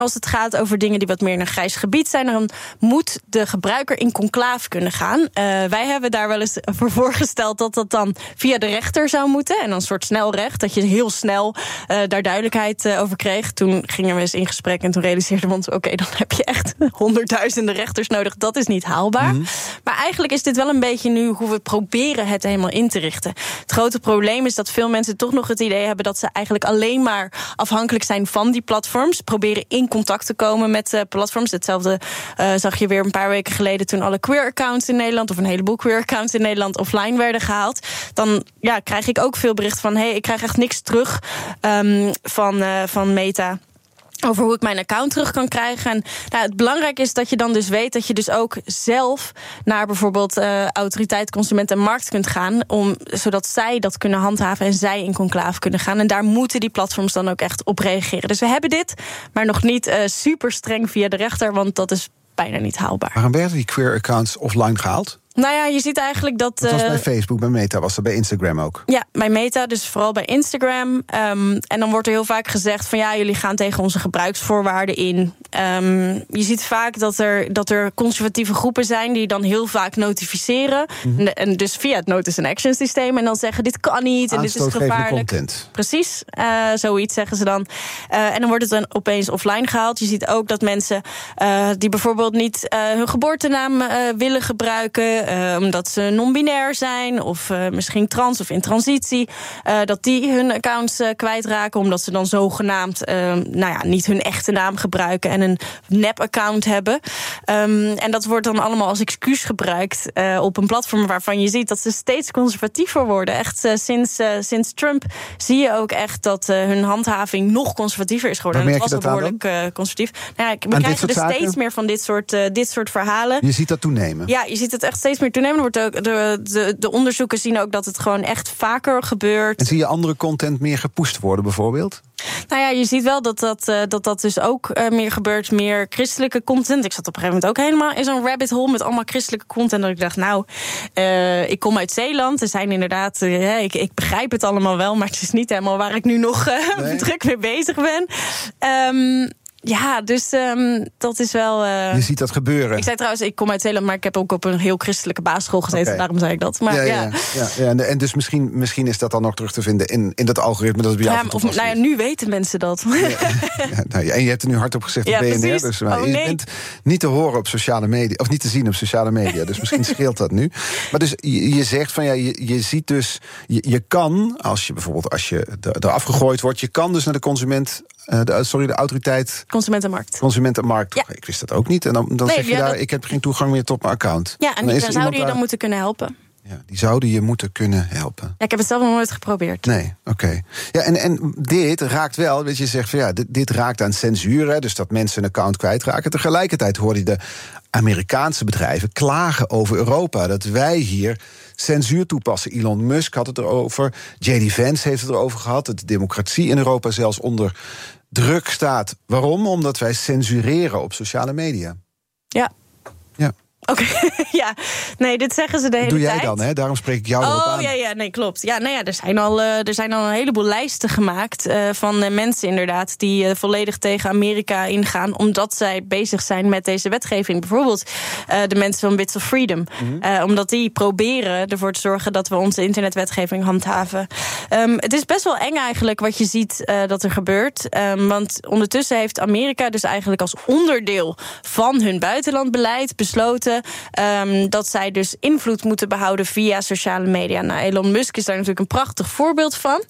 Als het gaat over dingen die wat meer in een grijs gebied zijn, dan moet de gebruiker in conclave kunnen gaan. Wij hebben daar wel eens voor voorgesteld dat dat dan via de rechter zou moeten. En dan een soort snelrecht, dat je heel snel daar duidelijkheid over kreeg. Toen gingen we eens in gesprek en toen realiseerden we ons, oké, dan heb je echt honderdduizenden rechters nodig. Dat is niet haalbaar. Maar eigenlijk is dit wel een beetje nu hoe we proberen het helemaal in te richten. Het grote probleem is dat veel mensen toch nog het idee hebben dat ze eigenlijk alleen maar afhankelijk zijn van die platforms. Proberen in contact te komen met platforms. Hetzelfde zag je weer een paar weken geleden toen alle queer-accounts in Nederland, of een heleboel queer-accounts in Nederland offline werden gehaald. Dan krijg ik ook veel bericht van, ik krijg echt niks terug van Meta over hoe ik mijn account terug kan krijgen. En het belangrijke is dat je dan dus weet dat je dus ook zelf naar bijvoorbeeld Autoriteit Consument en Markt kunt gaan, zodat zij dat kunnen handhaven en zij in conclave kunnen gaan. En daar moeten die platforms dan ook echt op reageren. Dus we hebben dit, maar nog niet super streng via de rechter, want dat is bijna niet haalbaar. Waarom werden die queer-accounts offline gehaald? Nou ja, je ziet eigenlijk dat Dat was bij Facebook, bij Meta, was dat bij Instagram ook? Ja, bij Meta, dus vooral bij Instagram. En dan wordt er heel vaak gezegd van jullie gaan tegen onze gebruiksvoorwaarden in. Je ziet vaak dat er conservatieve groepen zijn die dan heel vaak notificeren. En dus via het Notice and Action systeem. En dan zeggen dit kan niet en dit is gevaarlijk. Content. Precies, zoiets zeggen ze dan. En dan wordt het dan opeens offline gehaald. Je ziet ook dat mensen die bijvoorbeeld niet hun geboortenaam willen gebruiken, omdat ze non-binair zijn of misschien trans of in transitie, dat die hun accounts kwijtraken omdat ze dan zogenaamd niet hun echte naam gebruiken en een nep-account hebben. En dat wordt dan allemaal als excuus gebruikt op een platform waarvan je ziet dat ze steeds conservatiever worden. Echt sinds Trump zie je ook echt dat hun handhaving nog conservatiever is geworden. En het was al behoorlijk conservatief. We krijgen dus steeds meer van dit soort verhalen. Je ziet dat toenemen? Ja, je ziet het echt steeds meer toenemen. Wordt ook, de onderzoeken zien ook dat het gewoon echt vaker gebeurt. En zie je andere content meer gepusht worden bijvoorbeeld? Je ziet wel dat dus ook meer gebeurt, meer christelijke content. Ik zat op een gegeven moment ook helemaal in zo'n rabbit hole met allemaal christelijke content. Dat ik dacht, ik kom uit Zeeland. Er zijn inderdaad, ik begrijp het allemaal wel, maar het is niet helemaal waar ik nu nog druk mee bezig ben. Dus dat is wel. Je ziet dat gebeuren. Ik zei trouwens, ik kom uit Zeeland, maar ik heb ook op een heel christelijke basisschool gezeten. Okay. Daarom zei ik dat. Maar, En dus misschien is dat dan nog terug te vinden in dat algoritme dat bij jou nu weten mensen dat. En je hebt er nu hard op gezegd op BNR. Precies. Dus je bent niet te horen op sociale media, of niet te zien op sociale media. Dus misschien scheelt dat nu. Maar dus je zegt van je ziet dus, je kan, als je eraf gegooid wordt, je kan dus naar de autoriteit Consument en Markt. Ja. Ik wist dat ook niet. En dan zeg je ik heb geen toegang meer tot mijn account. Ja, en dan zouden je dan moeten kunnen helpen. Ja, die zouden je moeten kunnen helpen. Ja, ik heb het zelf nog nooit geprobeerd. Nee, oké. Ja, en dit raakt wel, je zegt van dit raakt aan censuur, hè, dus dat mensen een account kwijtraken. Tegelijkertijd hoor je de Amerikaanse bedrijven klagen over Europa. Dat wij hier censuur toepassen. Elon Musk had het erover. J.D. Vance heeft het erover gehad. Dat de democratie in Europa zelfs onder druk staat. Waarom? Omdat wij censureren op sociale media. Ja. Oké, dit zeggen ze de hele tijd. Doe jij dan, hè? Daarom spreek ik jou erop aan. Nee, klopt. Er zijn al een heleboel lijsten gemaakt van mensen inderdaad die volledig tegen Amerika ingaan, omdat zij bezig zijn met deze wetgeving. Bijvoorbeeld de mensen van Bits of Freedom. Omdat die proberen ervoor te zorgen dat we onze internetwetgeving handhaven. Het is best wel eng eigenlijk wat je ziet dat er gebeurt. Want ondertussen heeft Amerika dus eigenlijk als onderdeel van hun buitenlandbeleid besloten dat zij dus invloed moeten behouden via sociale media. Elon Musk is daar natuurlijk een prachtig voorbeeld van.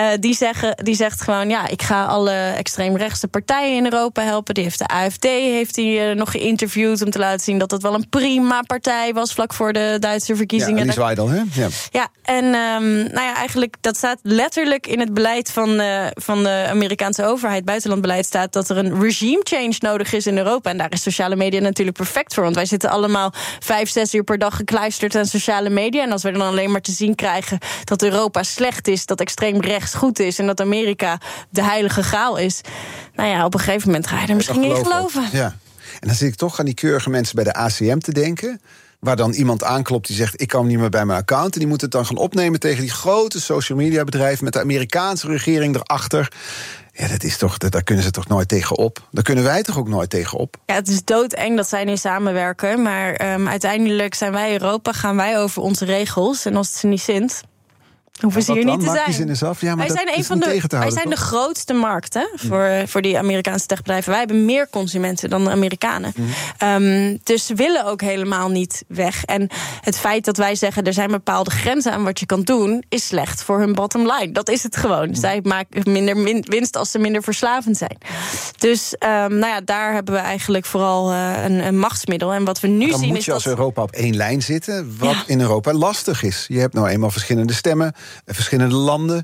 Die zegt gewoon, ik ga alle extreemrechtse partijen in Europa helpen. Die heeft de AfD nog geïnterviewd om te laten zien dat het wel een prima partij was vlak voor de Duitse verkiezingen. Ja, en die zwaai dan, hè? Ja, en eigenlijk, dat staat letterlijk in het beleid van de Amerikaanse overheid, buitenlandbeleid, staat dat er een regime change nodig is in Europa. En daar is sociale media natuurlijk perfect voor, want wij zitten allemaal 5-6 uur per dag gekluisterd aan sociale media. En als we dan alleen maar te zien krijgen dat Europa slecht is, dat extreem rechts goed is en dat Amerika de heilige graal is, op een gegeven moment ga je er misschien in geloven. Ja. En dan zit ik toch aan die keurige mensen bij de ACM te denken, waar dan iemand aanklopt die zegt, ik kan niet meer bij mijn account. En die moet het dan gaan opnemen tegen die grote social media bedrijven met de Amerikaanse regering erachter. Ja, dat is toch, daar kunnen ze toch nooit tegen op? Daar kunnen wij toch ook nooit tegen op? Ja, het is doodeng dat zij nu samenwerken. Maar uiteindelijk zijn wij Europa, gaan wij over onze regels. En als het ze niet zint, hoeven ze hier niet te zijn. Maak die zin eens af. Ja, maar wij zijn de grootste markt voor die Amerikaanse techbedrijven. Wij hebben meer consumenten dan de Amerikanen. Dus ze willen ook helemaal niet weg. En het feit dat wij zeggen, er zijn bepaalde grenzen aan wat je kan doen, is slecht voor hun bottom line. Dat is het gewoon. Zij maken minder winst als ze minder verslavend zijn. Dus daar hebben we eigenlijk vooral een machtsmiddel. En wat we nu zien is dat... Dan moet je als Europa op één lijn zitten, wat in Europa lastig is. Je hebt nou eenmaal verschillende stemmen, verschillende landen,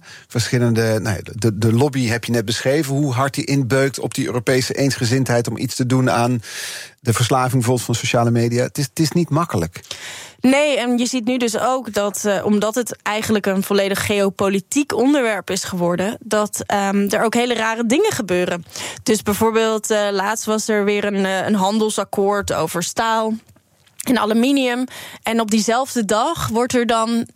de lobby heb je net beschreven, hoe hard die inbeukt op die Europese eensgezindheid om iets te doen aan de verslaving bijvoorbeeld van sociale media. Het is niet makkelijk. Nee, en je ziet nu dus ook dat, omdat het eigenlijk een volledig geopolitiek onderwerp is geworden, dat er ook hele rare dingen gebeuren. Dus bijvoorbeeld, laatst was er weer een handelsakkoord over staal en aluminium. En op diezelfde dag wordt er dan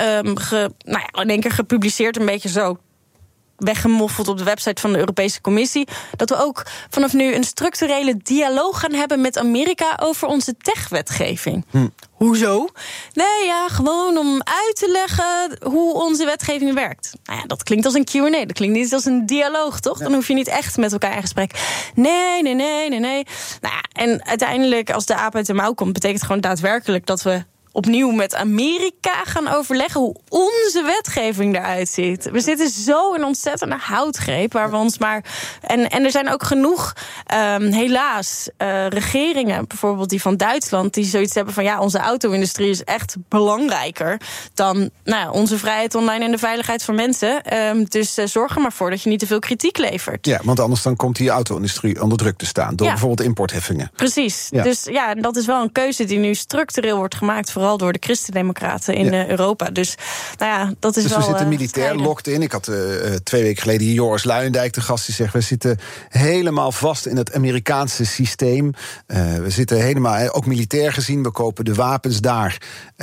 in één keer gepubliceerd, een beetje zo weggemoffeld op de website van de Europese Commissie, dat we ook vanaf nu een structurele dialoog gaan hebben met Amerika over onze techwetgeving. Hoezo? Nee, ja, gewoon om uit te leggen hoe onze wetgeving werkt. Nou ja, dat klinkt als een Q&A, dat klinkt niet als een dialoog, toch? Dan hoef je niet echt met elkaar in gesprek. Nee. Nou ja, en uiteindelijk, als de aap uit de mouw komt, betekent het gewoon daadwerkelijk dat we opnieuw met Amerika gaan overleggen hoe onze wetgeving eruit ziet. We zitten zo in een ontzettende houtgreep waar we ons maar... En er zijn ook genoeg, helaas, regeringen, bijvoorbeeld die van Duitsland, die zoiets hebben van, ja, onze auto-industrie is echt belangrijker dan onze vrijheid online en de veiligheid van mensen. Dus zorg er maar voor dat je niet te veel kritiek levert. Ja, want anders dan komt die auto-industrie onder druk te staan door bijvoorbeeld importheffingen. Precies. Ja. Dus ja, dat is wel een keuze die nu structureel wordt gemaakt, vooral door de christendemocraten in Europa. Dus dat is wel... Dus we zitten militair locked in. Ik had 2 weken geleden hier Joris Luijendijk te gast, die zegt, we zitten helemaal vast in het Amerikaanse systeem. We zitten helemaal, ook militair gezien, we kopen de wapens daar.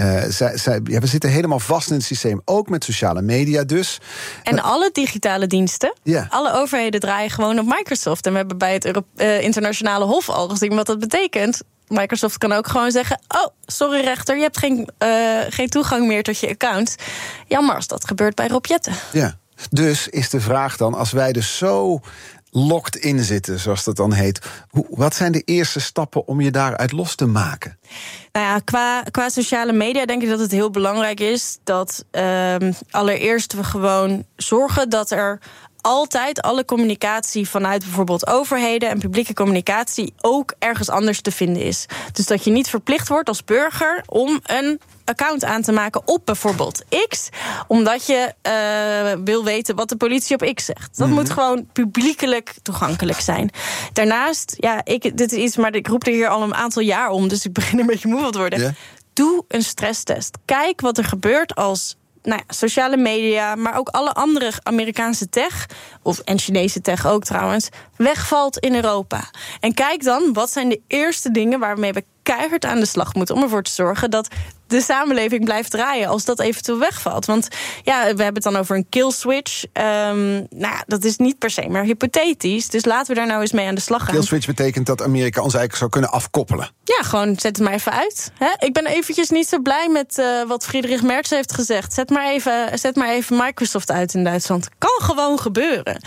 We zitten helemaal vast in het systeem, ook met sociale media dus. En alle digitale diensten, alle overheden draaien gewoon op Microsoft. En we hebben bij het internationale hof al gezien wat dat betekent. Microsoft kan ook gewoon zeggen, oh, sorry rechter, je hebt geen toegang meer tot je account. Jammer als dat gebeurt bij Rob Jetten. Ja, dus is de vraag dan, als wij dus zo locked in zitten, zoals dat dan heet, wat zijn de eerste stappen om je daaruit los te maken? Nou ja, qua sociale media denk ik dat het heel belangrijk is dat allereerst we gewoon zorgen dat er altijd alle communicatie vanuit bijvoorbeeld overheden en publieke communicatie ook ergens anders te vinden is. Dus dat je niet verplicht wordt als burger om een account aan te maken op bijvoorbeeld X, omdat je wil weten wat de politie op X zegt. Dat moet gewoon publiekelijk toegankelijk zijn. Daarnaast, dit is iets, maar ik roep er hier al een aantal jaar om, dus ik begin een beetje moe van te worden. Yeah. Doe een stresstest. Kijk wat er gebeurt als sociale media, maar ook alle andere Amerikaanse tech, en Chinese tech ook trouwens, wegvalt in Europa. En kijk dan, wat zijn de eerste dingen waarmee we keihard aan de slag moeten om ervoor te zorgen dat de samenleving blijft draaien als dat eventueel wegvalt. Want we hebben het dan over een kill switch. Dat is niet per se maar hypothetisch. Dus laten we daar nou eens mee aan de slag gaan. Kill switch betekent dat Amerika ons eigenlijk zou kunnen afkoppelen. Ja, gewoon zet het maar even uit. Ik ben eventjes niet zo blij met wat Friedrich Merz heeft gezegd. Zet maar even Microsoft uit in Duitsland. Kan gewoon gebeuren.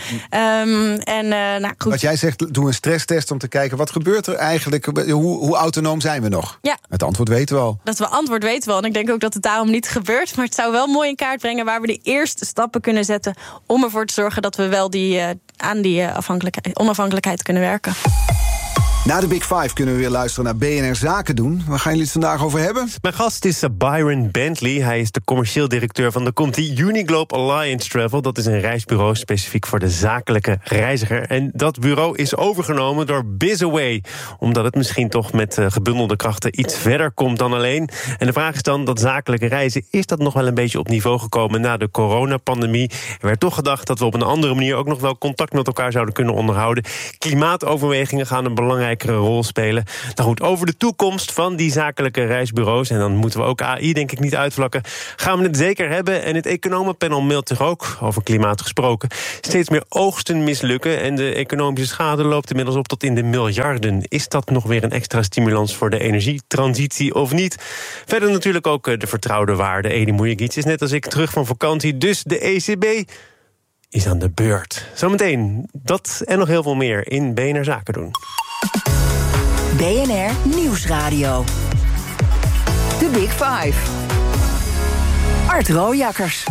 Goed. Wat jij zegt, doe een stresstest om te kijken wat gebeurt er eigenlijk. Hoe autonoom zijn we nog? Ja. Het antwoord weten we al. Dat we antwoord weten wel. En ik denk ook dat het daarom niet gebeurt. Maar het zou wel mooi in kaart brengen waar we de eerste stappen kunnen zetten om ervoor te zorgen dat we wel aan die onafhankelijkheid kunnen werken. Na de Big Five kunnen we weer luisteren naar BNR Zaken doen. Waar gaan jullie het vandaag over hebben? Mijn gast is Byron Bentley. Hij is de commercieel directeur van de Conti Uniglobe Alliance Travel. Dat is een reisbureau specifiek voor de zakelijke reiziger. En dat bureau is overgenomen door BizAway. Omdat het misschien toch met gebundelde krachten iets verder komt dan alleen. En de vraag is dan, dat zakelijke reizen, is dat nog wel een beetje op niveau gekomen na de coronapandemie? Er werd toch gedacht dat we op een andere manier ook nog wel contact met elkaar zouden kunnen onderhouden. Klimaatoverwegingen gaan een belangrijke belangrijkere rol spelen. Nou goed, over de toekomst van die zakelijke reisbureaus, en dan moeten we ook AI denk ik niet uitvlakken, gaan we het zeker hebben. En het economenpanel meldt zich ook, over klimaat gesproken, steeds meer oogsten mislukken en de economische schade loopt inmiddels op tot in de miljarden. Is dat nog weer een extra stimulans voor de energietransitie of niet? Verder natuurlijk ook de vertrouwde waarde. Edi Mujagic is net als ik terug van vakantie, dus de ECB is aan de beurt. Zometeen dat en nog heel veel meer in BNR Zaken doen. BNR Nieuwsradio. The Big Five. Art Rooijakkers.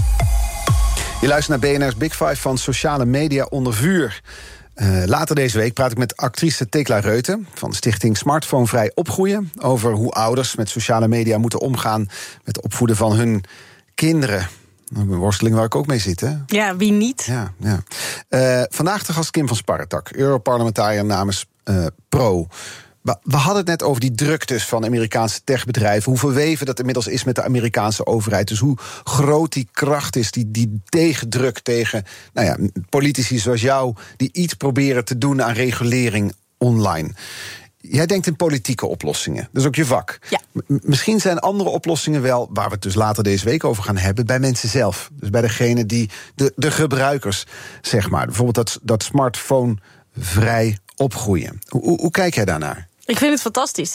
Je luistert naar BNR's Big Five van sociale media onder vuur. Later deze week praat ik met actrice Tekla Reuten van stichting Smartphonevrij Opgroeien over hoe ouders met sociale media moeten omgaan met het opvoeden van hun kinderen. Een worsteling waar ik ook mee zit, hè? Ja, wie niet? Ja. Vandaag de gast Kim van Sparretak, Europarlementariër namens Pro. We hadden het net over die druk dus van Amerikaanse techbedrijven. Hoe verweven dat inmiddels is met de Amerikaanse overheid. Dus hoe groot die kracht is, die tegendruk tegen politici zoals jou, die iets proberen te doen aan regulering online. Jij denkt in politieke oplossingen. Dat is ook je vak. Ja. Misschien zijn andere oplossingen wel, waar we het dus later deze week over gaan hebben, bij mensen zelf. Dus bij degene die, de gebruikers, zeg maar. Bijvoorbeeld dat smartphone-vrij opgroeien. Hoe kijk jij daarnaar? Ik vind het fantastisch.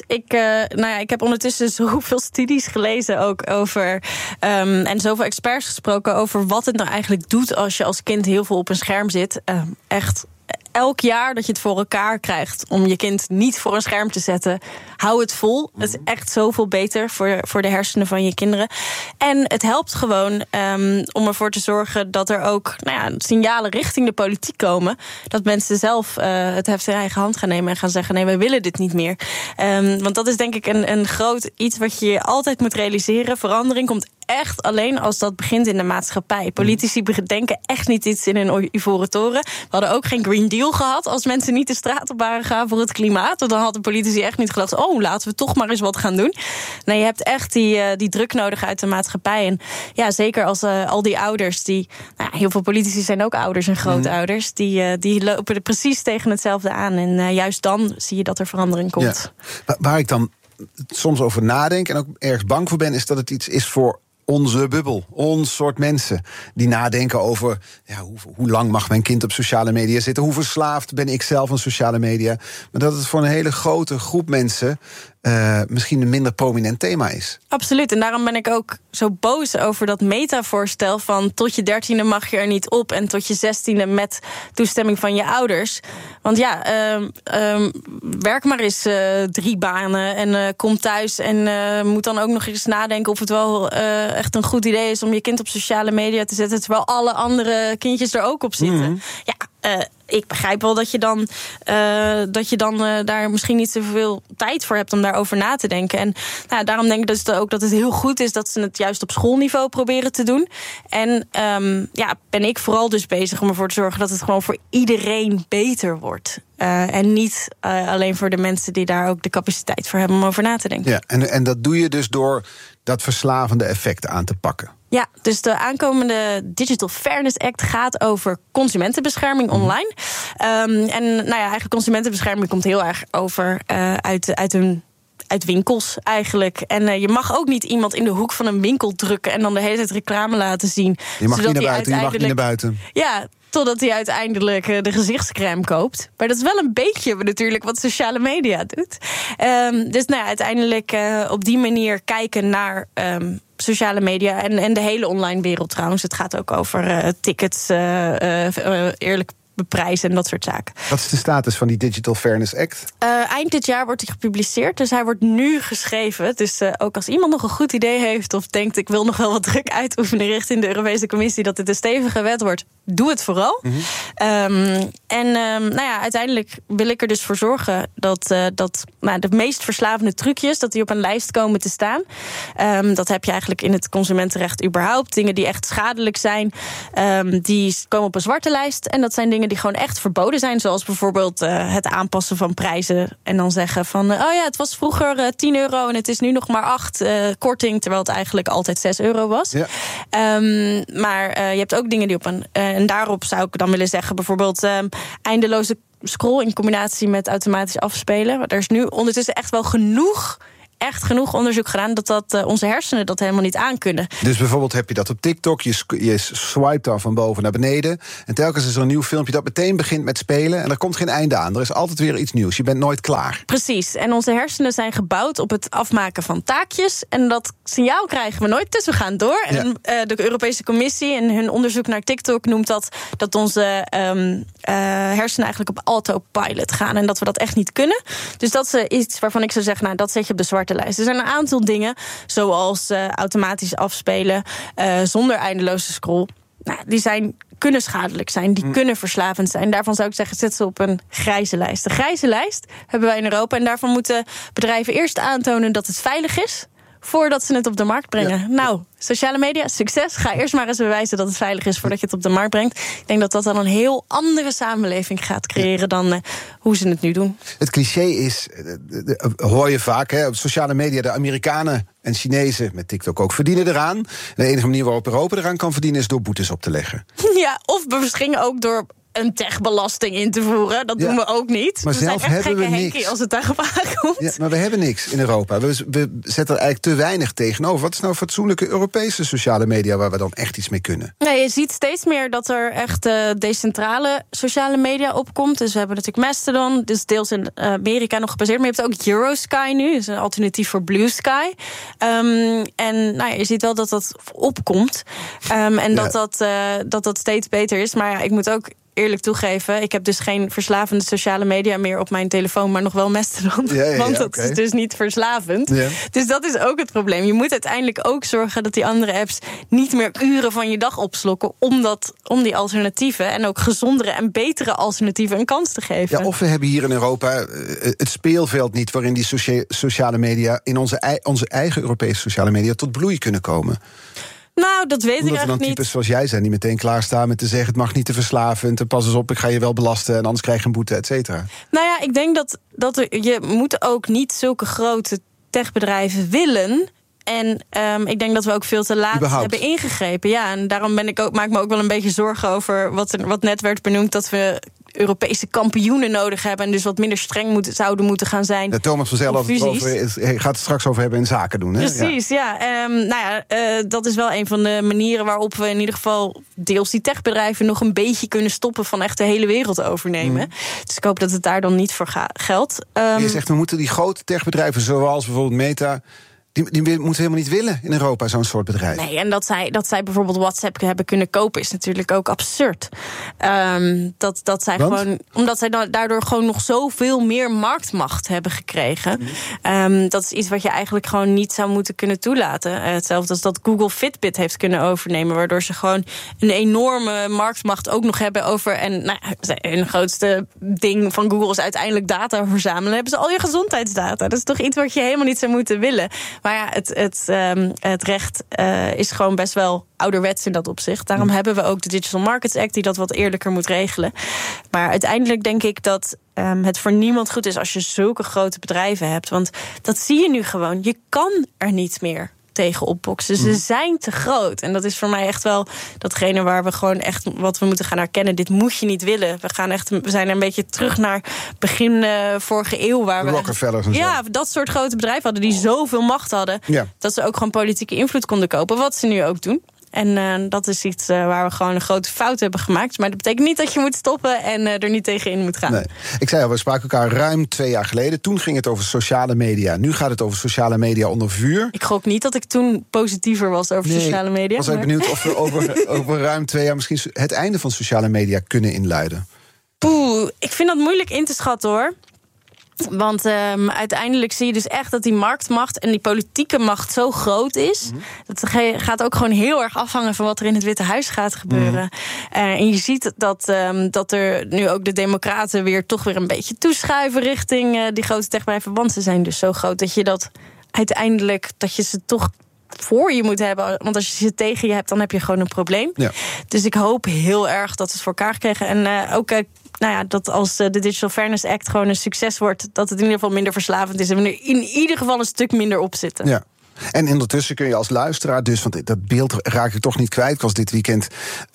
Ik heb ondertussen zoveel studies gelezen ook over en zoveel experts gesproken over wat het nou eigenlijk doet als je als kind heel veel op een scherm zit. Echt. Elk jaar dat je het voor elkaar krijgt om je kind niet voor een scherm te zetten, hou het vol. Het is echt zoveel beter voor de hersenen van je kinderen. En het helpt gewoon om ervoor te zorgen dat er ook signalen richting de politiek komen. Dat mensen zelf het heft in eigen hand gaan nemen en gaan zeggen: nee, wij willen dit niet meer. Want dat is denk ik een groot iets wat je altijd moet realiseren. Verandering komt echt alleen als dat begint in de maatschappij. Politici denken echt niet iets in een ivoren toren. We hadden ook geen Green Deal gehad als mensen niet de straat op waren gaan voor het klimaat. Want dan hadden politici echt niet gedacht: oh, laten we toch maar eens wat gaan doen. Nee, je hebt echt die druk nodig uit de maatschappij. En ja, zeker als al die ouders, heel veel politici zijn ook ouders en grootouders, die lopen er precies tegen hetzelfde aan. En juist dan zie je dat er verandering komt. Ja. Waar ik dan soms over nadenk en ook ergens bang voor ben, is dat het iets is voor onze bubbel, ons soort mensen die nadenken over hoe lang mag mijn kind op sociale media zitten, hoe verslaafd ben ik zelf aan sociale media, maar dat het voor een hele grote groep mensen misschien een minder prominent thema is. Absoluut, en daarom ben ik ook zo boos over dat Meta-voorstel van tot je 13e mag je er niet op en tot je 16e met toestemming van je ouders. Want werk maar eens 3 banen en kom thuis en moet dan ook nog eens nadenken of het wel echt een goed idee is om je kind op sociale media te zetten, terwijl alle andere kindjes er ook op zitten. Mm-hmm. Ik begrijp wel dat je dan daar misschien niet zoveel tijd voor hebt om daarover na te denken. En daarom denk ik dus ook dat het heel goed is dat ze het juist op schoolniveau proberen te doen. En ben ik vooral dus bezig om ervoor te zorgen dat het gewoon voor iedereen beter wordt. En niet alleen voor de mensen die daar ook de capaciteit voor hebben om over na te denken. Ja, en dat doe je dus door dat verslavende effect aan te pakken. Ja, dus de aankomende Digital Fairness Act gaat over consumentenbescherming online. Eigenlijk consumentenbescherming komt heel erg over uit winkels eigenlijk. En je mag ook niet iemand in de hoek van een winkel drukken en dan de hele tijd reclame laten zien. Je mag niet naar buiten. Ja, totdat hij uiteindelijk de gezichtscrème koopt. Maar dat is wel een beetje natuurlijk wat sociale media doet. Uiteindelijk op die manier kijken naar sociale media en de hele online wereld trouwens. Het gaat ook over tickets, eerlijk beprijzen en dat soort zaken. Wat is de status van die Digital Fairness Act? Eind dit jaar wordt hij gepubliceerd, dus hij wordt nu geschreven. Dus ook als iemand nog een goed idee heeft of denkt ik wil nog wel wat druk uitoefenen richting de Europese Commissie dat dit een stevige wet wordt, doe het vooral. Mm-hmm. Uiteindelijk wil ik er dus voor zorgen dat de meest verslavende trucjes, dat die op een lijst komen te staan. Dat heb je eigenlijk in het consumentenrecht überhaupt. Dingen die echt schadelijk zijn, die komen op een zwarte lijst. En dat zijn dingen die gewoon echt verboden zijn. Zoals bijvoorbeeld het aanpassen van prijzen. En dan zeggen van, het was vroeger €10 en het is nu nog maar 8 korting. Terwijl het eigenlijk altijd €6 was. Ja. Maar je hebt ook dingen die op een En daarop zou ik dan willen zeggen, bijvoorbeeld eindeloze scroll in combinatie met automatisch afspelen. Er is nu ondertussen echt wel genoeg onderzoek gedaan dat onze hersenen dat helemaal niet aankunnen. Dus bijvoorbeeld heb je dat op TikTok, je swipet dan van boven naar beneden en telkens is er een nieuw filmpje dat meteen begint met spelen en er komt geen einde aan. Er is altijd weer iets nieuws. Je bent nooit klaar. Precies. En onze hersenen zijn gebouwd op het afmaken van taakjes en dat signaal krijgen we nooit, dus we gaan door. Ja. En de Europese Commissie in hun onderzoek naar TikTok noemt dat onze hersenen eigenlijk op autopilot gaan en dat we dat echt niet kunnen. Dus dat is iets waarvan ik zou zeggen, dat zet je op de zwarte lijst. Er zijn een aantal dingen, zoals automatisch afspelen zonder eindeloze scroll. Die kunnen schadelijk zijn, die kunnen verslavend zijn. Daarvan zou ik zeggen, zet ze op een grijze lijst. De grijze lijst hebben wij in Europa en daarvan moeten bedrijven eerst aantonen dat het veilig is voordat ze het op de markt brengen. Ja. Nou, sociale media, succes. Ga eerst maar eens bewijzen dat het veilig is voordat je het op de markt brengt. Ik denk dat dat dan een heel andere samenleving gaat creëren dan hoe ze het nu doen. Het cliché is, hoor je vaak, op sociale media, de Amerikanen en Chinezen, met TikTok ook, verdienen eraan. En de enige manier waarop Europa eraan kan verdienen is door boetes op te leggen. Ja, of misschien ook door een techbelasting in te voeren. Dat doen we ook niet. Maar we zelf zijn echt hebben we niks als het daarop aankomt. Ja, maar we hebben niks in Europa. We zetten er eigenlijk te weinig tegenover. Wat is nou fatsoenlijke Europese sociale media waar we dan echt iets mee kunnen? Nee, je ziet steeds meer dat er echt decentrale sociale media opkomt. Dus we hebben natuurlijk Mastodon, dus deels in Amerika nog gebaseerd. Maar je hebt ook Eurosky nu, dus een alternatief voor Blue Sky. En je ziet wel dat dat opkomt. En dat steeds beter is. Maar ik moet ook eerlijk toegeven, ik heb dus geen verslavende sociale media meer op mijn telefoon, maar nog wel Mastodon. Want dat is dus niet verslavend. Ja. Dus dat is ook het probleem. Je moet uiteindelijk ook zorgen dat die andere apps niet meer uren van je dag opslokken om die alternatieven en ook gezondere en betere alternatieven een kans te geven. Ja, of we hebben hier in Europa het speelveld niet waarin die sociale media in onze eigen Europese sociale media tot bloei kunnen komen. Nou, dat weet ik eigenlijk niet. Omdat er dan types zoals jij zijn die meteen klaarstaan met te zeggen, het mag niet te verslavend, pas eens op, ik ga je wel belasten en anders krijg je een boete, et cetera. Nou ja, ik denk dat je moet ook niet zulke grote techbedrijven willen. En ik denk dat we ook veel te laat hebben ingegrepen. Ja, en daarom maak me ook wel een beetje zorgen over wat net werd benoemd, dat we Europese kampioenen nodig hebben en dus wat minder streng zouden moeten gaan zijn. Ja, Thomas van Zelf gaat het straks over hebben in zaken doen. Hè? Precies, ja. Dat is wel een van de manieren waarop we in ieder geval deels die techbedrijven nog een beetje kunnen stoppen van echt de hele wereld overnemen. Dus ik hoop dat het daar dan niet voor geldt. Je zegt, we moeten die grote techbedrijven zoals bijvoorbeeld Meta, die moeten helemaal niet willen in Europa, zo'n soort bedrijf. Nee, en dat zij bijvoorbeeld WhatsApp hebben kunnen kopen is natuurlijk ook absurd. Dat zij gewoon, omdat zij daardoor gewoon nog zoveel meer marktmacht hebben gekregen. Dat is iets wat je eigenlijk gewoon niet zou moeten kunnen toelaten. Hetzelfde als dat Google Fitbit heeft kunnen overnemen, waardoor ze gewoon een enorme marktmacht ook nog hebben over. En hun grootste ding van Google is uiteindelijk data verzamelen. Hebben ze al je gezondheidsdata. Dat is toch iets wat je helemaal niet zou moeten willen. Maar ja, het recht is gewoon best wel ouderwets in dat opzicht. Daarom hebben we ook de Digital Markets Act die dat wat eerlijker moet regelen. Maar uiteindelijk denk ik dat het voor niemand goed is als je zulke grote bedrijven hebt. Want dat zie je nu gewoon. Je kan er niet meer tegen opboksen. Ze zijn te groot. En dat is voor mij echt wel datgene waar we gewoon echt wat we moeten gaan herkennen. Dit moet je niet willen. We zijn een beetje terug naar begin vorige eeuw. Waar Rockefellers en zo. Ja, dat soort grote bedrijven hadden die zoveel macht hadden. Ja. Dat ze ook gewoon politieke invloed konden kopen. Wat ze nu ook doen. En dat is iets waar we gewoon een grote fout hebben gemaakt. Maar dat betekent niet dat je moet stoppen en er niet tegenin moet gaan. Nee. Ik zei al, we spraken elkaar ruim 2 jaar geleden. Toen ging het over sociale media. Nu gaat het over sociale media onder vuur. Ik gok niet dat ik toen positiever was over sociale media. Ik was even benieuwd of we over ruim 2 jaar misschien het einde van sociale media kunnen inluiden. Ik vind dat moeilijk in te schatten, hoor. Want uiteindelijk zie je dus echt dat die marktmacht en die politieke macht zo groot is. Dat gaat ook gewoon heel erg afhangen van wat er in het Witte Huis gaat gebeuren. En je ziet dat er nu ook de democraten weer een beetje toeschuiven richting die grote techbedrijven. Want ze zijn dus zo groot dat je ze toch voor je moet hebben. Want als je ze tegen je hebt, dan heb je gewoon een probleem. Ja. Dus ik hoop heel erg dat we het voor elkaar krijgen. En ook dat als de Digital Fairness Act gewoon een succes wordt, dat het in ieder geval minder verslavend is en we er in ieder geval een stuk minder op zitten. Ja. En ondertussen kun je als luisteraar dus, want dat beeld raak ik toch niet kwijt. Ik was dit weekend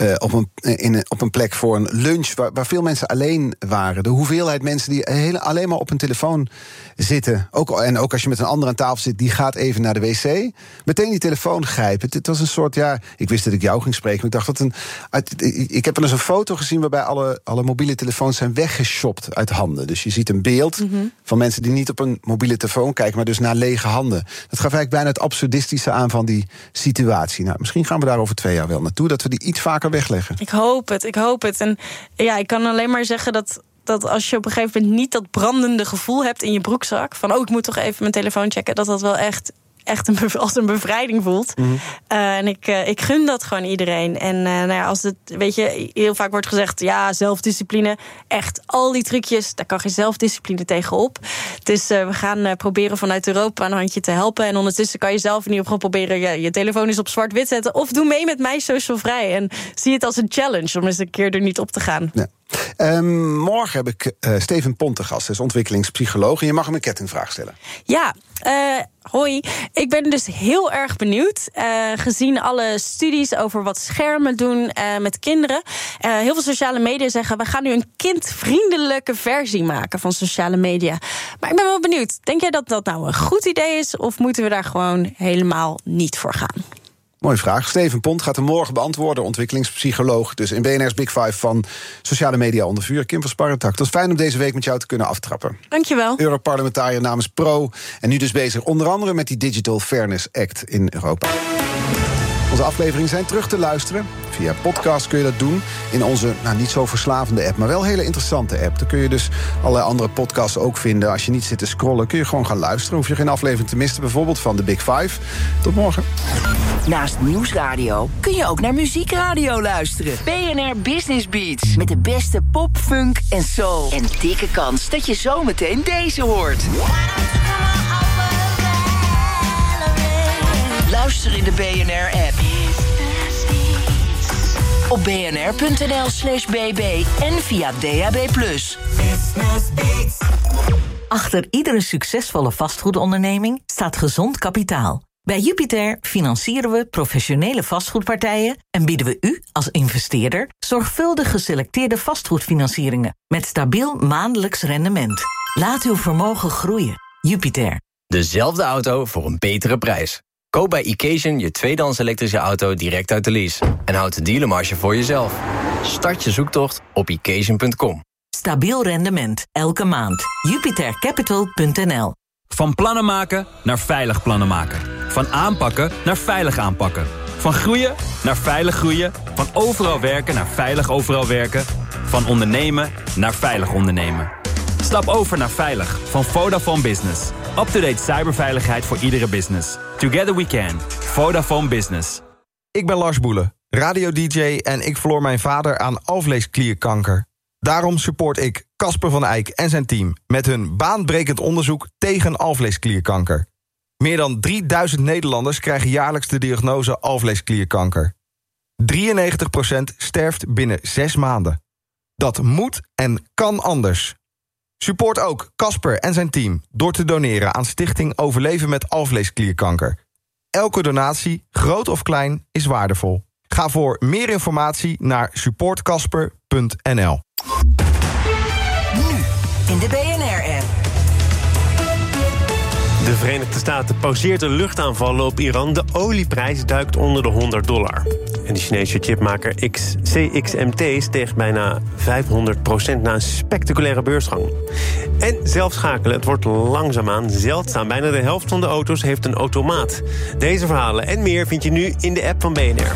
op een plek voor een lunch waar veel mensen alleen waren. De hoeveelheid mensen die alleen maar op hun telefoon zitten. Ook als je met een ander aan tafel zit, die gaat even naar de wc. Meteen die telefoon grijpen. Het was een soort, ik wist dat ik jou ging spreken. Maar ik dacht, ik heb wel eens een foto gezien waarbij alle mobiele telefoons zijn weggeshopt uit handen. Dus je ziet een beeld van mensen die niet op een mobiele telefoon kijken, maar dus naar lege handen. Dat gaf eigenlijk bijna het absurdistische aan van die situatie. Nou, misschien gaan we daar over 2 jaar wel naartoe, dat we die iets vaker wegleggen. Ik hoop het. En ja, ik kan alleen maar zeggen dat als je op een gegeven moment niet dat brandende gevoel hebt in je broekzak, van ik moet toch even mijn telefoon checken, dat wel echt als een bevrijding voelt. En ik gun dat gewoon iedereen. En als het, weet je, heel vaak wordt gezegd, ja, zelfdiscipline. Echt, al die trucjes, daar kan geen zelfdiscipline tegenop. Dus we gaan proberen vanuit Europa een handje te helpen. En ondertussen kan je zelf in ieder geval proberen je telefoon eens op zwart-wit zetten. Of doe mee met mij Social Vrij. En zie het als een challenge om eens een keer er niet op te gaan. Ja. Morgen heb ik Steven Pont te gast, hij is ontwikkelingspsycholoog. En je mag hem een kettingvraag stellen. Ja, hoi. Ik ben dus heel erg benieuwd. Gezien alle studies over wat schermen doen met kinderen. Heel veel sociale media zeggen, we gaan nu een kindvriendelijke versie maken van sociale media. Maar ik ben wel benieuwd. Denk jij dat dat nou een goed idee is? Of moeten we daar gewoon helemaal niet voor gaan? Mooie vraag. Steven Pont gaat hem morgen beantwoorden, ontwikkelingspsycholoog. Dus in BNR's Big Five van sociale media onder vuur. Kim van Sparrentak, het was fijn om deze week met jou te kunnen aftrappen. Dankjewel. Europarlementariër namens Pro. En nu dus bezig onder andere met die Digital Fairness Act in Europa. Onze afleveringen zijn terug te luisteren. Via podcast kun je dat doen in onze niet zo verslavende app, maar wel hele interessante app. Daar kun je dus allerlei andere podcasts ook vinden. Als je niet zit te scrollen, kun je gewoon gaan luisteren. Hoef je geen aflevering te missen, bijvoorbeeld van de Big Five. Tot morgen. Naast Nieuwsradio kun je ook naar Muziekradio luisteren. BNR Business Beats. Met de beste pop, funk en soul. En dikke kans dat je zometeen deze hoort. Luister in de BNR-app. Op bnr.nl/bb en via DAB+. Achter iedere succesvolle vastgoedonderneming staat gezond kapitaal. Bij Jupiter financieren we professionele vastgoedpartijen en bieden we u als investeerder zorgvuldig geselecteerde vastgoedfinancieringen met stabiel maandelijks rendement. Laat uw vermogen groeien. Jupiter. Dezelfde auto voor een betere prijs. Koop bij Occasion je tweedehands elektrische auto direct uit de lease. En houd de dealermarge voor jezelf. Start je zoektocht op Occasion.com. Stabiel rendement, elke maand. JupiterCapital.nl. Van plannen maken naar veilig plannen maken. Van aanpakken naar veilig aanpakken. Van groeien naar veilig groeien. Van overal werken naar veilig overal werken. Van ondernemen naar veilig ondernemen. Stap over naar Veilig van Vodafone Business. Up-to-date cyberveiligheid voor iedere business. Together we can. Vodafone Business. Ik ben Lars Boelen, radio-dj en ik verloor mijn vader aan alvleesklierkanker. Daarom support ik Casper van Eyck en zijn team met hun baanbrekend onderzoek tegen alvleesklierkanker. Meer dan 3000 Nederlanders krijgen jaarlijks de diagnose alvleesklierkanker. 93% sterft binnen 6 maanden. Dat moet en kan anders. Support ook Casper en zijn team door te doneren aan Stichting Overleven met Alvleesklierkanker. Elke donatie, groot of klein, is waardevol. Ga voor meer informatie naar supportcasper.nl. Nu in de BNR-app. De Verenigde Staten pauzeert de luchtaanvallen op Iran. De olieprijs duikt onder de $100. En de Chinese chipmaker CXMT steeg bijna 500% na een spectaculaire beursgang. En zelfschakelen, het wordt langzaamaan zeldzaam. Bijna de helft van de auto's heeft een automaat. Deze verhalen en meer vind je nu in de app van BNR.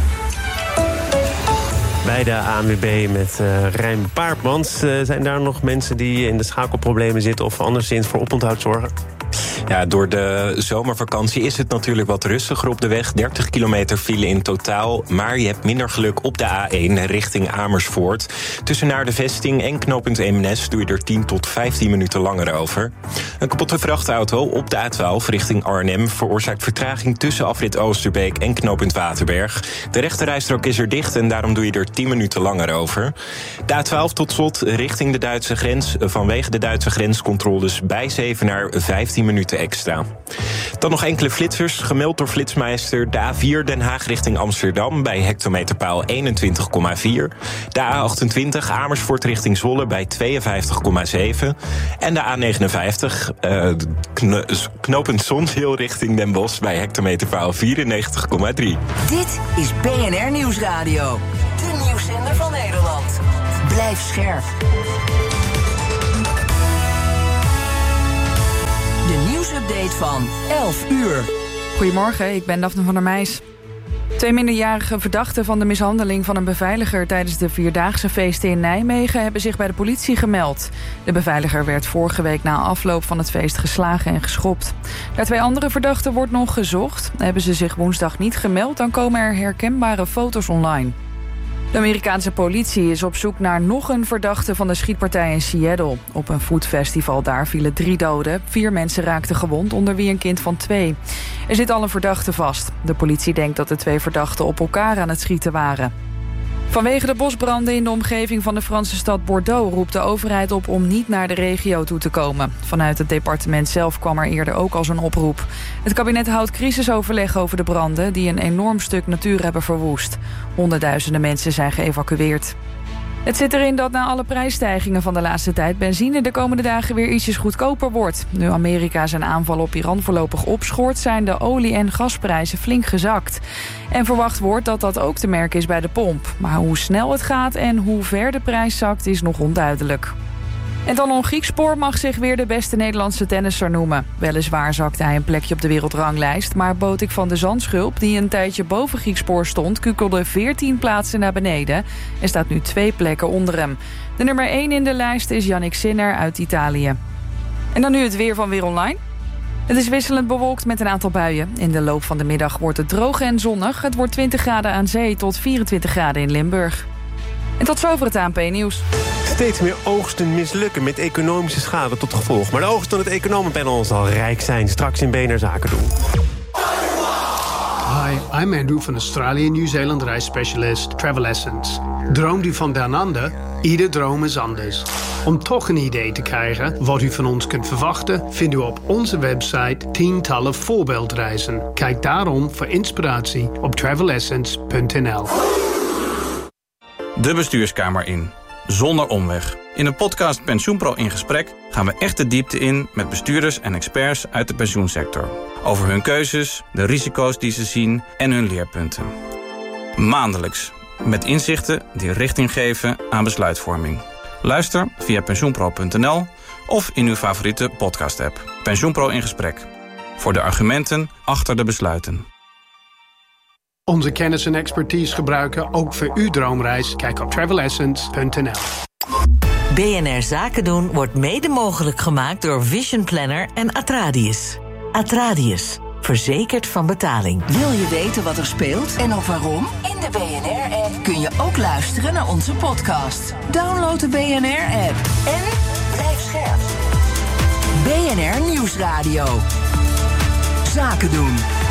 Bij de ANWB met Rijn Paardmans. Zijn daar nog mensen die in de schakelproblemen zitten of anderszins voor oponthoud zorgen? Ja, door de zomervakantie is het natuurlijk wat rustiger op de weg. 30 kilometer file in totaal. Maar je hebt minder geluk op de A1 richting Amersfoort. Tussen naar de vesting en knooppunt Eemnes doe je er 10 tot 15 minuten langer over. Een kapotte vrachtauto op de A12 richting Arnhem veroorzaakt vertraging tussen afrit Oosterbeek en knooppunt Waterberg. De rechterrijstrook is er dicht en daarom doe je er 10 minuten langer over. De A12 tot slot richting de Duitse grens. Vanwege de Duitse grenscontroles bij Zevenaar 15 minuten minuten extra. Dan nog enkele flitsers, gemeld door Flitsmeister. De A4 Den Haag richting Amsterdam bij hectometerpaal 21,4. De A28 Amersfoort richting Zwolle bij 52,7. En de A59 knooppunt Zonzeel richting Den Bosch bij hectometerpaal 94,3. Dit is BNR Nieuwsradio. De nieuwszender van Nederland. Blijf scherp. De nieuwsupdate van 11 uur. Goedemorgen, ik ben Daphne van der Meijs. 2 minderjarige verdachten van de mishandeling van een beveiliger tijdens de Vierdaagse feesten in Nijmegen hebben zich bij de politie gemeld. De beveiliger werd vorige week na afloop van het feest geslagen en geschopt. Naar 2 andere verdachten wordt nog gezocht. Hebben ze zich woensdag niet gemeld, dan komen er herkenbare foto's online. De Amerikaanse politie is op zoek naar nog een verdachte van de schietpartij in Seattle. Op een foodfestival daar vielen 3 doden. 4 mensen raakten gewond, onder wie een kind van 2. Er zit al een verdachte vast. De politie denkt dat de 2 verdachten op elkaar aan het schieten waren. Vanwege de bosbranden in de omgeving van de Franse stad Bordeaux roept de overheid op om niet naar de regio toe te komen. Vanuit het departement zelf kwam er eerder ook al zo'n oproep. Het kabinet houdt crisisoverleg over de branden die een enorm stuk natuur hebben verwoest. Honderdduizenden mensen zijn geëvacueerd. Het zit erin dat na alle prijsstijgingen van de laatste tijd benzine de komende dagen weer ietsjes goedkoper wordt. Nu Amerika zijn aanval op Iran voorlopig opschort, zijn de olie- en gasprijzen flink gezakt. En verwacht wordt dat dat ook te merken is bij de pomp. Maar hoe snel het gaat en hoe ver de prijs zakt is nog onduidelijk. En dan Griekspoor mag zich weer de beste Nederlandse tennisser noemen. Weliswaar zakte hij een plekje op de wereldranglijst, maar Botik van de Zandschulp, die een tijdje boven Griekspoor stond, kukelde 14 plaatsen naar beneden en staat nu 2 plekken onder hem. De nummer 1 in de lijst is Yannick Sinner uit Italië. En dan nu het weer van Weer Online. Het is wisselend bewolkt met een aantal buien. In de loop van de middag wordt het droog en zonnig. Het wordt 20 graden aan zee tot 24 graden in Limburg. En tot zover het ANP-nieuws. Steeds meer oogsten mislukken met economische schade tot gevolg. Maar de oogst van het economenpanel zal rijk zijn. Straks in BNR Zaken doen. Hi, I'm Andrew van Australië Nieuw-Zeeland reisspecialist Travel Essence. Droomt u van down under? Ieder droom is anders. Om toch een idee te krijgen wat u van ons kunt verwachten, vindt u op onze website tientallen voorbeeldreizen. Kijk daarom voor inspiratie op travelessence.nl. De bestuurskamer in, zonder omweg. In de podcast Pensioenpro in gesprek gaan we echt de diepte in met bestuurders en experts uit de pensioensector. Over hun keuzes, de risico's die ze zien en hun leerpunten. Maandelijks, met inzichten die richting geven aan besluitvorming. Luister via pensioenpro.nl of in uw favoriete podcast-app. Pensioenpro in gesprek. Voor de argumenten achter de besluiten. Onze kennis en expertise gebruiken ook voor uw droomreis. Kijk op travelessence.nl. BNR Zaken doen wordt mede mogelijk gemaakt door Vision Planner en Atradius. Atradius, verzekerd van betaling. Wil je weten wat er speelt en ook waarom? In de BNR-app kun je ook luisteren naar onze podcast. Download de BNR-app en blijf scherp. BNR Nieuwsradio. Zaken doen.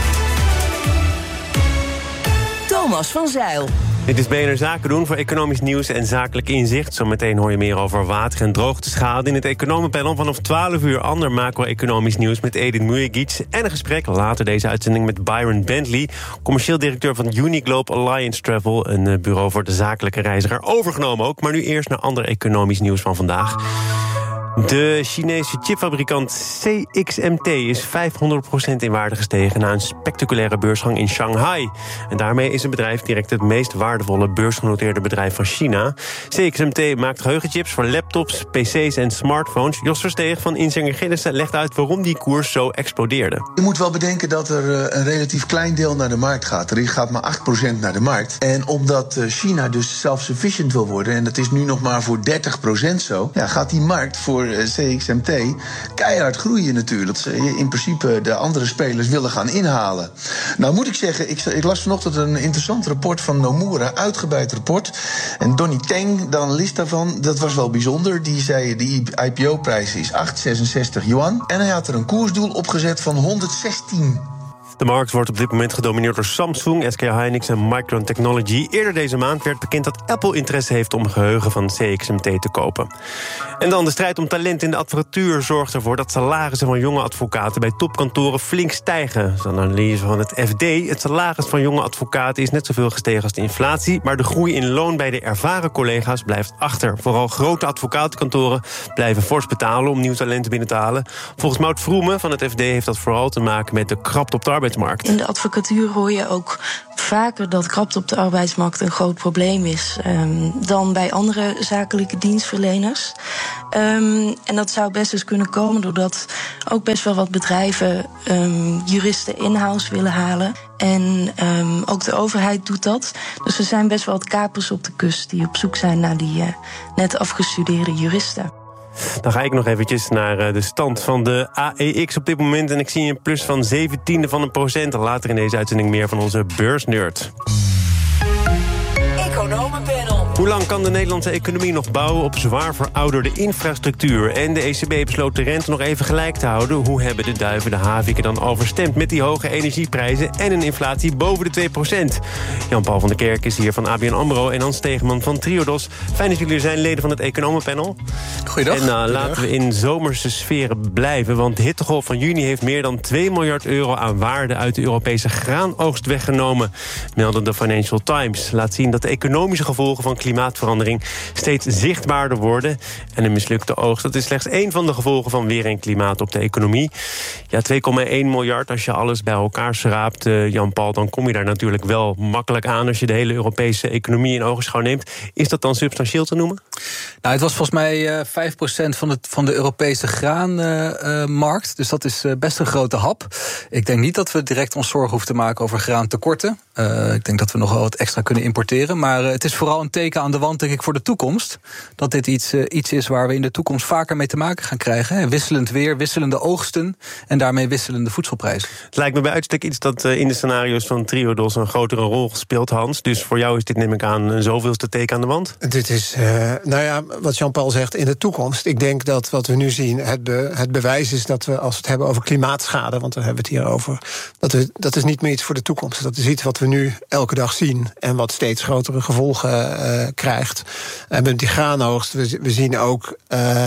Thomas van Zijl. Dit is BNR Zaken doen voor economisch nieuws en zakelijk inzicht. Zometeen hoor je meer over water- en droogteschade in het economenpanel. Vanaf 12 uur ander macro-economisch nieuws met Edith Mujegic. En een gesprek later deze uitzending met Byron Bentley, commercieel directeur van Uniglobe Alliance Travel, een bureau voor de zakelijke reiziger. Overgenomen ook, maar nu eerst naar ander economisch nieuws van vandaag. De Chinese chipfabrikant CXMT is 500% in waarde gestegen na een spectaculaire beursgang in Shanghai. En daarmee is het bedrijf direct het meest waardevolle beursgenoteerde bedrijf van China. CXMT maakt geheugenchips voor laptops, pc's en smartphones. Jos Versteeg van Insinger Gillissen legt uit waarom die koers zo explodeerde. Je moet wel bedenken dat er een relatief klein deel naar de markt gaat. Er gaat maar 8% naar de markt. En omdat China dus self-sufficient wil worden, en dat is nu nog maar voor 30% zo, ja, gaat die markt voor CXMT keihard groeien natuurlijk. In principe de andere spelers willen gaan inhalen. Nou moet ik zeggen, ik las vanochtend een interessant rapport van Nomura, uitgebreid rapport. En Donnie Teng, de analist daarvan, dat was wel bijzonder. Die zei, de IPO-prijs is 8,66 yuan. En hij had er een koersdoel opgezet van 116. De markt wordt op dit moment gedomineerd door Samsung, SK Hynix en Micron Technology. Eerder deze maand werd bekend dat Apple interesse heeft om geheugen van CXMT te kopen. En dan de strijd om talent in de advocatuur zorgt ervoor dat salarissen van jonge advocaten bij topkantoren flink stijgen. Dat is een analyse van het FD. Het salaris van jonge advocaten is net zoveel gestegen als de inflatie, maar de groei in loon bij de ervaren collega's blijft achter. Vooral grote advocatenkantoren blijven fors betalen om nieuw talenten binnen te halen. Volgens Maud Vroemen van het FD heeft dat vooral te maken met de krapte op de arbeidsmarkt. In de advocatuur hoor je ook vaker dat krapte op de arbeidsmarkt een groot probleem is dan bij andere zakelijke dienstverleners. En dat zou best eens kunnen komen doordat ook best wel wat bedrijven juristen in-house willen halen. En ook de overheid doet dat. Dus er zijn best wel wat kapers op de kust die op zoek zijn naar die net afgestudeerde juristen. Dan ga ik nog eventjes naar de stand van de AEX op dit moment. En ik zie een plus van 0,17%. Later in deze uitzending meer van onze beursnerd. Economenpanel. Hoe lang kan de Nederlandse economie nog bouwen op zwaar verouderde infrastructuur? En de ECB besloot de rente nog even gelijk te houden. Hoe hebben de duiven de haviken dan overstemd met die hoge energieprijzen en een inflatie boven de 2%? Jan-Paul van der Kerk is hier van ABN AMRO en Hans Stegeman van Triodos. Fijn dat jullie er zijn, leden van het Economenpanel. Goeiedag. En laten we in zomerse sferen blijven, want de hittegolf van juni heeft meer dan 2 miljard euro aan waarde uit de Europese graanoogst weggenomen, meldde de Financial Times. Laat zien dat de economische gevolgen van klimaatverandering steeds zichtbaarder worden. En een mislukte oogst, dat is slechts één van de gevolgen van weer en klimaat op de economie. Ja, 2,1 miljard, als je alles bij elkaar schraapt, Jan-Paul, dan kom je daar natuurlijk wel makkelijk aan als je de hele Europese economie in ogenschouw neemt. Is dat dan substantieel te noemen? Nou, het was volgens mij 5% van de Europese graanmarkt. Dus dat is best een grote hap. Ik denk niet dat we direct ons zorgen hoeven te maken over graantekorten. Ik denk dat we nog wel wat extra kunnen importeren. Maar het is vooral een teken aan de wand, denk ik, voor de toekomst. Dat dit iets is waar we in de toekomst vaker mee te maken gaan krijgen. Wisselend weer, wisselende oogsten en daarmee wisselende voedselprijzen. Het lijkt me bij uitstek iets dat in de scenario's van Triodos een grotere rol speelt, Hans. Dus voor jou is dit, neem ik aan, een zoveelste teken aan de wand? Dit is, wat Jean-Paul zegt, in de toekomst. Ik denk dat wat we nu zien, het bewijs is dat we, als we het hebben over klimaatschade, want daar hebben we het hier over, dat is niet meer iets voor de toekomst. Dat is iets wat we nu elke dag zien en wat steeds grotere gevolgen krijgt. En met die graanoogst, we zien ook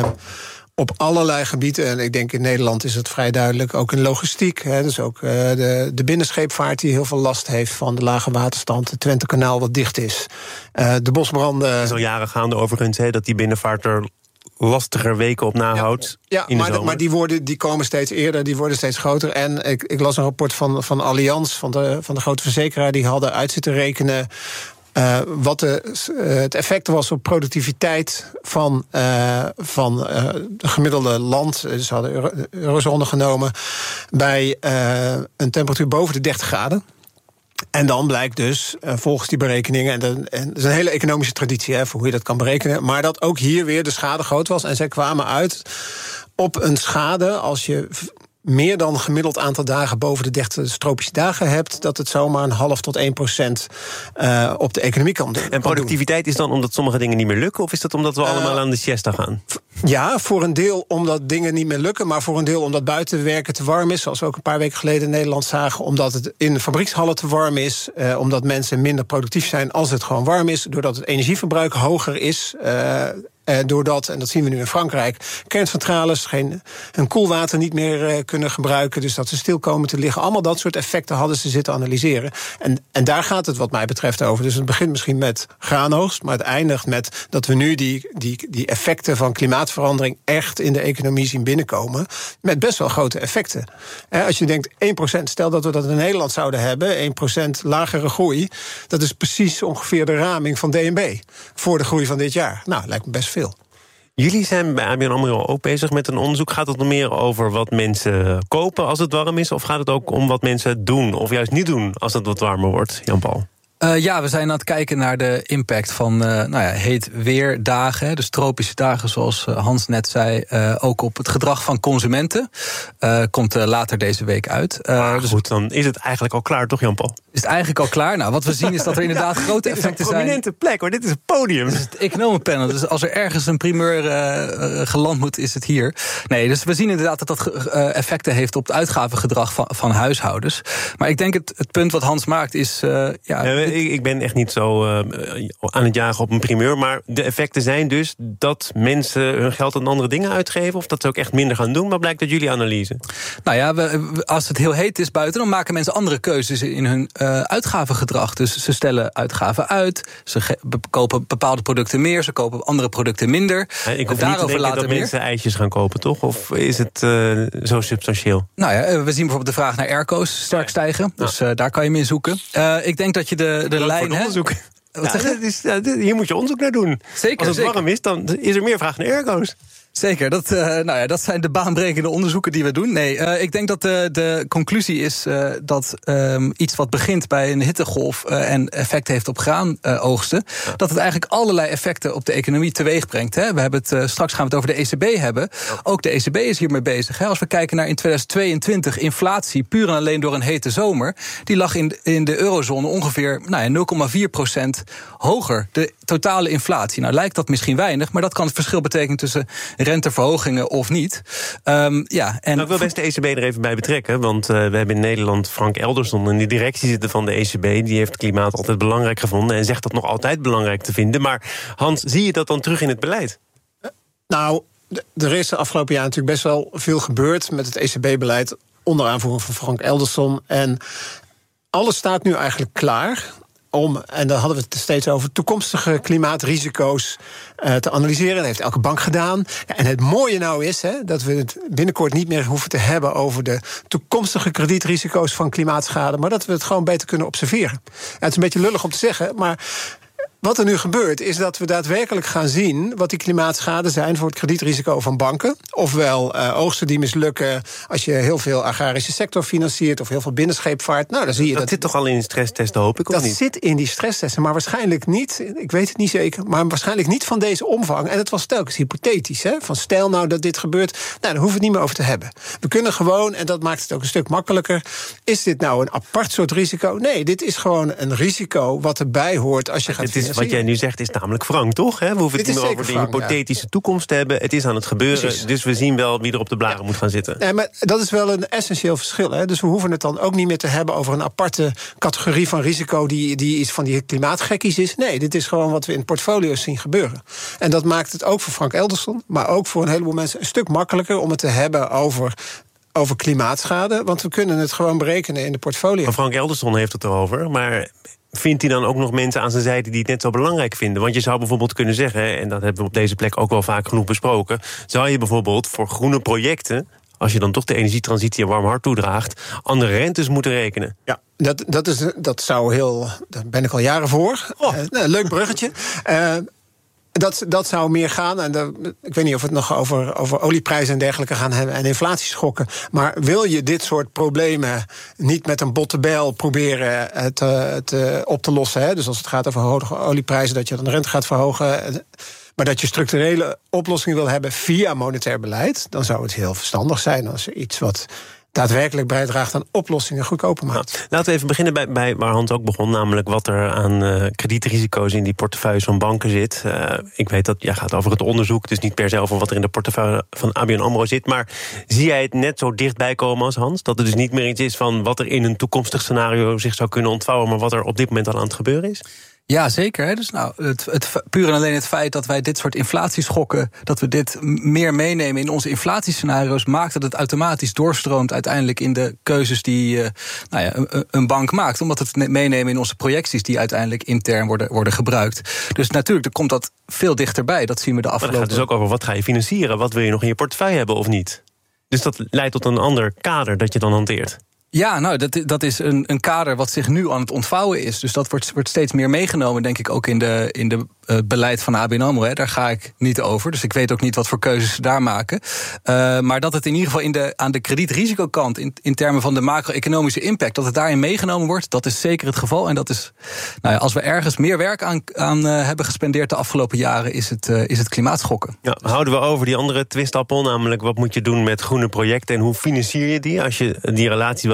op allerlei gebieden, en ik denk in Nederland is het vrij duidelijk, ook in logistiek. Dus ook de binnenscheepvaart die heel veel last heeft van de lage waterstand, het Twentekanaal wat dicht is. De bosbranden. Het is al jaren gaande overigens, dat die binnenvaart er lastiger weken op nahoudt. Ja, maar die komen steeds eerder, die worden steeds groter. En ik las een rapport van Allianz, van de grote verzekeraar, die hadden uit zitten rekenen wat het effect was op productiviteit van de gemiddelde land. Ze hadden eurozone genomen bij een temperatuur boven de 30 graden. En dan blijkt dus, volgens die berekeningen, en dat is een hele economische traditie voor hoe je dat kan berekenen, maar dat ook hier weer de schade groot was. En zij kwamen uit op een schade, als je meer dan gemiddeld aantal dagen boven de 30 tropische dagen hebt, dat het zomaar 0,5 tot 1% op de economie kan doen. En productiviteit is dan omdat sommige dingen niet meer lukken, of is dat omdat we allemaal aan de siesta gaan? Ja, voor een deel omdat dingen niet meer lukken, maar voor een deel omdat buiten werken te warm is, zoals we ook een paar weken geleden in Nederland zagen, omdat het in de fabriekshallen te warm is, omdat mensen minder productief zijn als het gewoon warm is, doordat het energieverbruik hoger is. Doordat, en dat zien we nu in Frankrijk, kerncentrales hun koelwater niet meer kunnen gebruiken, dus dat ze stil komen te liggen. Allemaal dat soort effecten hadden ze zitten analyseren. En daar gaat het wat mij betreft over. Dus het begint misschien met graanoogst, maar het eindigt met dat we nu die effecten van klimaatverandering echt in de economie zien binnenkomen, met best wel grote effecten. Als je denkt 1%, stel dat we dat in Nederland zouden hebben, 1% lagere groei, dat is precies ongeveer de raming van DNB voor de groei van dit jaar. Nou, lijkt me best veel. Jullie zijn bij ABN AMRO ook bezig met een onderzoek. Gaat het nog meer over wat mensen kopen als het warm is, of gaat het ook om wat mensen doen of juist niet doen als het wat warmer wordt, Jan-Paul? Ja, we zijn aan het kijken naar de impact van heet weerdagen. Dus tropische dagen, zoals Hans net zei, ook op het gedrag van consumenten. Komt later deze week uit. Dus goed, dan is het eigenlijk al klaar, toch, Jan-Paul? is het eigenlijk al klaar. Nou, wat we zien is dat er inderdaad grote effecten zijn. Dit is een prominente plek, hoor. Dit is een podium. Dit is het economenpanel. Dus als er ergens een primeur geland moet, is het hier. Nee, dus we zien inderdaad dat effecten heeft op het uitgavengedrag van huishoudens. Maar ik denk het punt wat Hans maakt is... ik ben echt niet zo aan het jagen op een primeur. Maar de effecten zijn dus dat mensen hun geld aan andere dingen uitgeven. Of dat ze ook echt minder gaan doen. Wat blijkt uit jullie analyse? Nou ja, als het heel heet is buiten, dan maken mensen andere keuzes in hun uitgavengedrag. Dus ze stellen uitgaven uit. Ze kopen bepaalde producten meer. Ze kopen andere producten minder. Ik hoef niet te denken dat mensen ijsjes gaan kopen, toch? Of is het zo substantieel? Nou ja, we zien bijvoorbeeld de vraag naar airco's sterk stijgen. Dus daar kan je mee zoeken. Ik denk dat je de lijn... onderzoek. Hier moet je onderzoek naar doen. Zeker. Als het warm is, dan is er meer vraag naar airco's. Zeker, dat zijn de baanbrekende onderzoeken die we doen. Nee, ik denk dat de conclusie is dat iets wat begint bij een hittegolf en effect heeft op graanoogsten, dat het eigenlijk allerlei effecten op de economie teweeg brengt. Hè. We hebben straks gaan we het over de ECB hebben. Ook de ECB is hiermee bezig. Hè. Als we kijken naar in 2022 inflatie, puur en alleen door een hete zomer, die lag in de eurozone ongeveer 0,4% hoger. De totale inflatie. Nou lijkt dat misschien weinig, maar dat kan het verschil betekenen tussen renteverhogingen of niet. Ik wil best de ECB er even bij betrekken, want we hebben in Nederland Frank Elderson in de directie zitten van de ECB. Die heeft klimaat altijd belangrijk gevonden en zegt dat nog altijd belangrijk te vinden. Maar Hans, zie je dat dan terug in het beleid? Nou, er is de afgelopen jaar natuurlijk best wel veel gebeurd met het ECB-beleid onder aanvoering van Frank Elderson. En alles staat nu eigenlijk klaar om, en daar hadden we het steeds over, toekomstige klimaatrisico's te analyseren. Dat heeft elke bank gedaan. Ja, en het mooie nou is dat we het binnenkort niet meer hoeven te hebben over de toekomstige kredietrisico's van klimaatschade, maar dat we het gewoon beter kunnen observeren. Ja, het is een beetje lullig om te zeggen, maar wat er nu gebeurt, is dat we daadwerkelijk gaan zien wat die klimaatschade zijn voor het kredietrisico van banken. Ofwel oogsten die mislukken als je heel veel agrarische sector financiert of heel veel binnenscheepvaart. Nou, dan zie je dat zit toch al in de stresstesten, hoop ik, of dat niet? Dat zit in die stresstesten, maar waarschijnlijk niet, ik weet het niet zeker, maar waarschijnlijk niet van deze omvang. En het was telkens hypothetisch. Van stel nou dat dit gebeurt, nou, daar hoeven we het niet meer over te hebben. We kunnen gewoon, en dat maakt het ook een stuk makkelijker, is dit nou een apart soort risico? Nee, dit is gewoon een risico wat erbij hoort als je gaat financieren. Wat jij nu zegt is namelijk wrang, toch? We hoeven het niet meer over de hypothetische toekomst te hebben. Het is aan het gebeuren, precies. Dus we zien wel wie er op de blaren moet gaan zitten. Nee, maar dat is wel een essentieel verschil. Dus we hoeven het dan ook niet meer te hebben over een aparte categorie van risico die iets van die klimaatgekkies is. Nee, dit is gewoon wat we in portfolio's zien gebeuren. En dat maakt het ook voor Frank Elderson, maar ook voor een heleboel mensen een stuk makkelijker om het te hebben over klimaatschade. Want we kunnen het gewoon berekenen in de portfolio. Maar Frank Elderson heeft het erover, maar vindt hij dan ook nog mensen aan zijn zijde die het net zo belangrijk vinden? Want je zou bijvoorbeeld kunnen zeggen, en dat hebben we op deze plek ook wel vaak genoeg besproken, zou je bijvoorbeeld voor groene projecten, als je dan toch de energietransitie een warm hart toedraagt, andere rentes moeten rekenen. Ja, dat zou daar ben ik al jaren voor. Leuk bruggetje. Dat zou meer gaan. En ik weet niet of we het nog over olieprijzen en dergelijke gaan hebben en inflatieschokken. Maar wil je dit soort problemen niet met een botte bijl proberen op te lossen? Dus als het gaat over hoge olieprijzen, dat je dan de rente gaat verhogen, maar dat je structurele oplossingen wil hebben via monetair beleid, dan zou het heel verstandig zijn als er iets wat daadwerkelijk bijdraagt aan oplossingen goedkoper maakt. Nou, laten we even beginnen bij waar Hans ook begon, namelijk wat er aan kredietrisico's in die portefeuilles van banken zit. Ik weet dat jij gaat over het onderzoek, dus niet per se over wat er in de portefeuille van ABN AMRO zit, maar zie jij het net zo dichtbij komen als Hans? Dat er dus niet meer iets is van wat er in een toekomstig scenario zich zou kunnen ontvouwen, maar wat er op dit moment al aan het gebeuren is? Ja, zeker. Dus het puur en alleen het feit dat wij dit soort inflatieschokken, dat we dit meer meenemen in onze inflatiescenario's, maakt dat het automatisch doorstroomt uiteindelijk in de keuzes die een bank maakt. Omdat het meenemen in onze projecties die uiteindelijk intern worden gebruikt. Dus natuurlijk, er komt dat veel dichterbij. Dat zien we de afgelopen. Maar het gaat dus ook over wat ga je financieren? Wat wil je nog in je portefeuille hebben of niet? Dus dat leidt tot een ander kader dat je dan hanteert. Ja, nou, dat is een kader wat zich nu aan het ontvouwen is. Dus dat wordt steeds meer meegenomen, denk ik, ook in de beleid van ABN AMRO. Daar ga ik niet over, dus ik weet ook niet wat voor keuzes ze daar maken. Maar dat het in ieder geval aan de kredietrisico-kant, in termen van de macro-economische impact, dat het daarin meegenomen wordt, dat is zeker het geval. En dat is, als we ergens meer werk aan hebben gespendeerd de afgelopen jaren, is het klimaatschokken. Ja, houden we over die andere twistappel, namelijk wat moet je doen met groene projecten en hoe financier je die, als je die relatie wel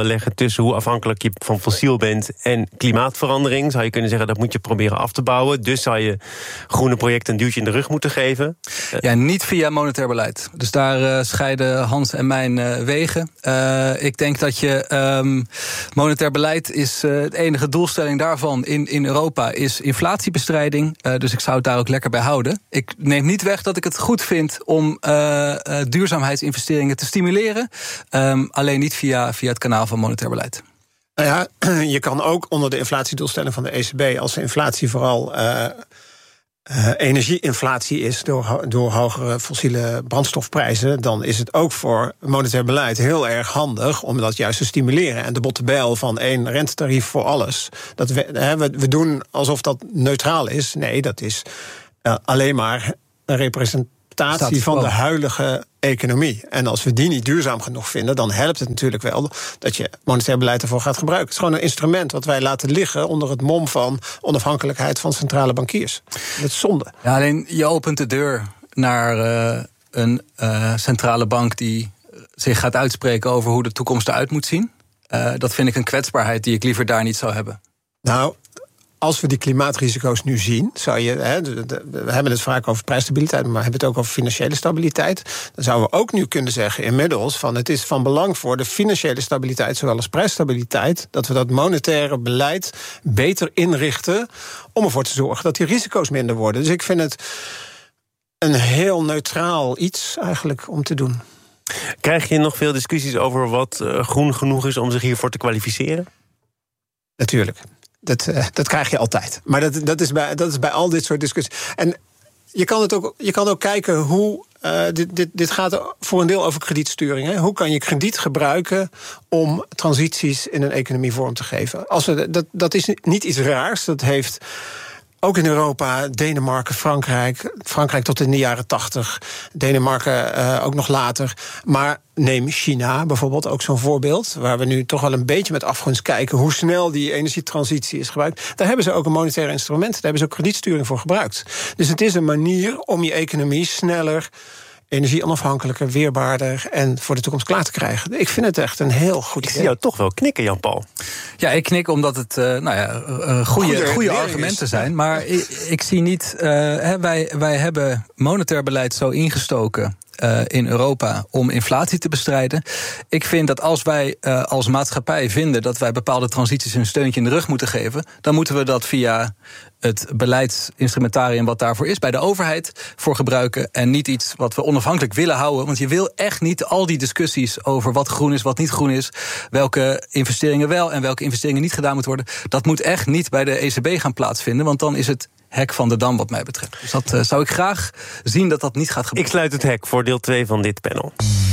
wil leggen tussen hoe afhankelijk je van fossiel bent en klimaatverandering. Zou je kunnen zeggen, dat moet je proberen af te bouwen. Dus zou je groene projecten een duwtje in de rug moeten geven. Ja, niet via monetair beleid. Dus daar scheiden Hans en mijn wegen. Ik denk dat je monetair beleid is het enige doelstelling daarvan in Europa is inflatiebestrijding. Dus ik zou het daar ook lekker bij houden. Ik neem niet weg dat ik het goed vind om duurzaamheidsinvesteringen te stimuleren. Alleen niet via het kanaal van monetair beleid. Nou ja, je kan ook onder de inflatiedoelstelling van de ECB, als de inflatie vooral energieinflatie is door hogere fossiele brandstofprijzen, dan is het ook voor monetair beleid heel erg handig om dat juist te stimuleren. En de botte bijl van 1 rentetarief voor alles. We doen alsof dat neutraal is. Nee, dat is alleen maar een representatie van de huidige economie. En als we die niet duurzaam genoeg vinden, dan helpt het natuurlijk wel dat je monetair beleid ervoor gaat gebruiken. Het is gewoon een instrument wat wij laten liggen onder het mom van onafhankelijkheid van centrale bankiers. Dat is zonde. Ja, alleen je opent de deur naar een centrale bank die zich gaat uitspreken over hoe de toekomst eruit moet zien. Dat vind ik een kwetsbaarheid die ik liever daar niet zou hebben. Nou, als we die klimaatrisico's nu zien, zou je, we hebben het vaak over prijsstabiliteit, maar we hebben het ook over financiële stabiliteit. Dan zouden we ook nu kunnen zeggen inmiddels van het is van belang voor de financiële stabiliteit, zowel als prijsstabiliteit, dat we dat monetaire beleid beter inrichten om ervoor te zorgen dat die risico's minder worden. Dus ik vind het een heel neutraal iets eigenlijk om te doen. Krijg je nog veel discussies over wat groen genoeg is om zich hiervoor te kwalificeren? Natuurlijk. Dat krijg je altijd. Maar dat is bij al dit soort discussies. En je kan ook kijken hoe dit gaat voor een deel over kredietsturing. Hè? Hoe kan je krediet gebruiken om transities in een economie vorm te geven? Dat is niet iets raars. Dat heeft ook in Europa, Denemarken, Frankrijk tot in de jaren 80. Denemarken ook nog later. Maar neem China bijvoorbeeld, ook zo'n voorbeeld, waar we nu toch wel een beetje met afgunst kijken hoe snel die energietransitie is gebruikt. Daar hebben ze ook een monetair instrument, daar hebben ze ook kredietsturing voor gebruikt. Dus het is een manier om je economie sneller, energie-onafhankelijker, weerbaarder en voor de toekomst klaar te krijgen. Ik vind het echt een heel goed idee. Ik zie jou toch wel knikken, Jan-Paul. Ja, ik knik omdat het goede argumenten zijn. Maar ik zie niet, wij hebben monetair beleid zo ingestoken in Europa om inflatie te bestrijden. Ik vind dat als wij als maatschappij vinden dat wij bepaalde transities een steuntje in de rug moeten geven, dan moeten we dat via het beleidsinstrumentarium wat daarvoor is bij de overheid voor gebruiken en niet iets wat we onafhankelijk willen houden. Want je wil echt niet al die discussies over wat groen is, wat niet groen is, welke investeringen wel en welke investeringen niet gedaan moeten worden. Dat moet echt niet bij de ECB gaan plaatsvinden, want dan is het hek van de dam wat mij betreft. Dus dat zou ik graag zien dat niet gaat gebeuren. Ik sluit het hek voor deel 2 van dit panel.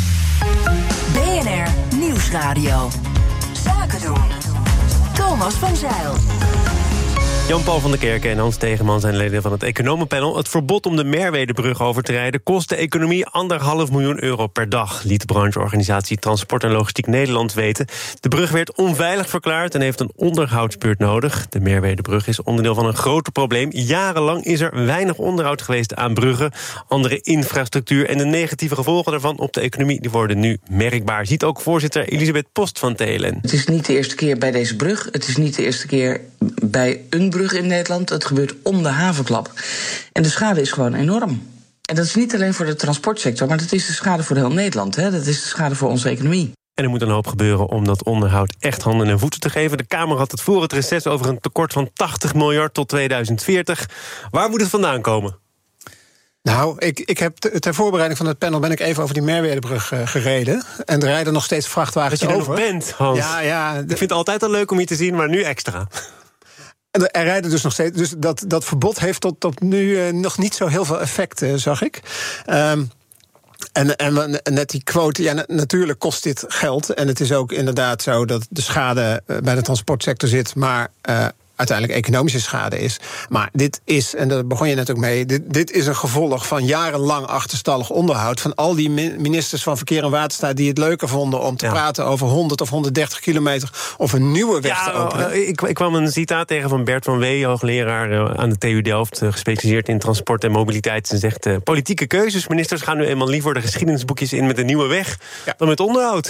BNR Nieuwsradio. Zaken doen. Thomas van Zijl. Jan-Paul van der Kerken en Hans Tegenman zijn leden van het Economenpanel. Het verbod om de Merwedebrug over te rijden kost de economie €1,5 miljoen per dag, liet de brancheorganisatie Transport en Logistiek Nederland weten. De brug werd onveilig verklaard en heeft een onderhoudsbeurt nodig. De Merwedebrug is onderdeel van een groter probleem. Jarenlang is er weinig onderhoud geweest aan bruggen, andere infrastructuur en de negatieve gevolgen daarvan op de economie die worden nu merkbaar. Ziet ook voorzitter Elisabeth Post van TLN. Het is niet de eerste keer bij deze brug. Het is niet de eerste keer bij een brug in Nederland. Het gebeurt om de havenklap. En de schade is gewoon enorm. En dat is niet alleen voor de transportsector, maar dat is de schade voor heel Nederland. Hè? Dat is de schade voor onze economie. En er moet een hoop gebeuren om dat onderhoud echt handen en voeten te geven. De Kamer had het voor het reces over een tekort van 80 miljard tot 2040. Waar moet het vandaan komen? Nou, ik heb ter voorbereiding van het panel ben ik even over die Merwedebrug gereden. En er rijden nog steeds vrachtwagens over. Dat je er nog bent, Hans. Ja, ik vind het altijd al leuk om je te zien, maar nu extra. Er rijden dus nog steeds. Dus dat verbod heeft tot nu nog niet zo heel veel effect, zag ik. En net die quote, ja, natuurlijk kost dit geld. En het is ook inderdaad zo dat de schade bij de transportsector zit, maar uiteindelijk economische schade is. Maar dit is, en daar begon je net ook mee, dit is een gevolg van jarenlang achterstallig onderhoud van al die ministers van Verkeer en Waterstaat die het leuker vonden om te praten over 100 of 130 kilometer of een nieuwe weg te openen. Ik kwam een citaat tegen van Bert van Wee, hoogleraar aan de TU Delft, gespecialiseerd in transport en mobiliteit. En zegt, politieke keuzes, ministers gaan nu eenmaal liever de geschiedenisboekjes in met een nieuwe weg dan met onderhoud. Ja.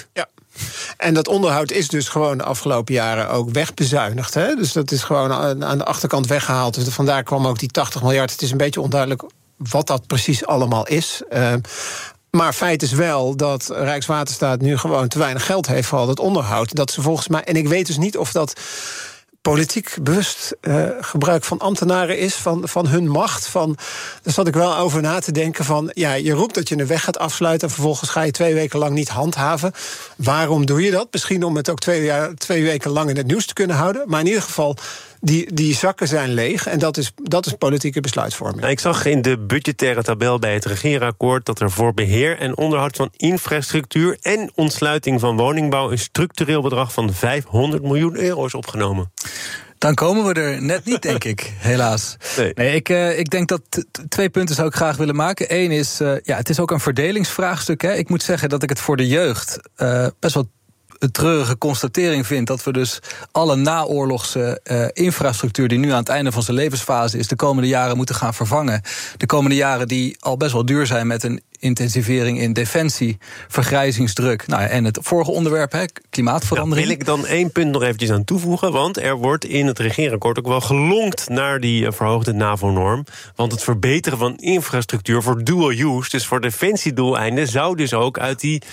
En dat onderhoud is dus gewoon de afgelopen jaren ook wegbezuinigd. Hè? Dus dat is gewoon aan de achterkant weggehaald. Dus vandaar kwam ook die 80 miljard. Het is een beetje onduidelijk wat dat precies allemaal is. Maar feit is wel dat Rijkswaterstaat nu gewoon te weinig geld heeft voor al dat onderhoud. Dat ze volgens mij, en ik weet dus niet of dat politiek bewust gebruik van ambtenaren is, van hun macht. Daar zat ik wel over na te denken van, ja, je roept dat je een weg gaat afsluiten en vervolgens ga je 2 weken lang niet handhaven. Waarom doe je dat? Misschien om het ook 2 weken lang in het nieuws te kunnen houden. Maar in ieder geval, die zakken zijn leeg en dat is politieke besluitvorming. Nou, ik zag in de budgettaire tabel bij het regeerakkoord dat er voor beheer en onderhoud van infrastructuur en ontsluiting van woningbouw een structureel bedrag van 500 miljoen euro is opgenomen. Dan komen we er net niet, denk ik, helaas. Nee, ik denk dat 2 punten zou ik graag willen maken. Eén is, het is ook een verdelingsvraagstuk. Hè. Ik moet zeggen dat ik het voor de jeugd best wel een treurige constatering vind dat we dus alle naoorlogse infrastructuur die nu aan het einde van zijn levensfase is, de komende jaren moeten gaan vervangen. De komende jaren die al best wel duur zijn met een intensivering in defensie, vergrijzingsdruk. Nou, en het vorige onderwerp, klimaatverandering. Wil ik dan 1 punt nog eventjes aan toevoegen, want er wordt in het regeerakkoord ook wel gelonkt naar die verhoogde NAVO-norm. Want het verbeteren van infrastructuur voor dual use, dus voor defensiedoeleinden, zou dus ook uit die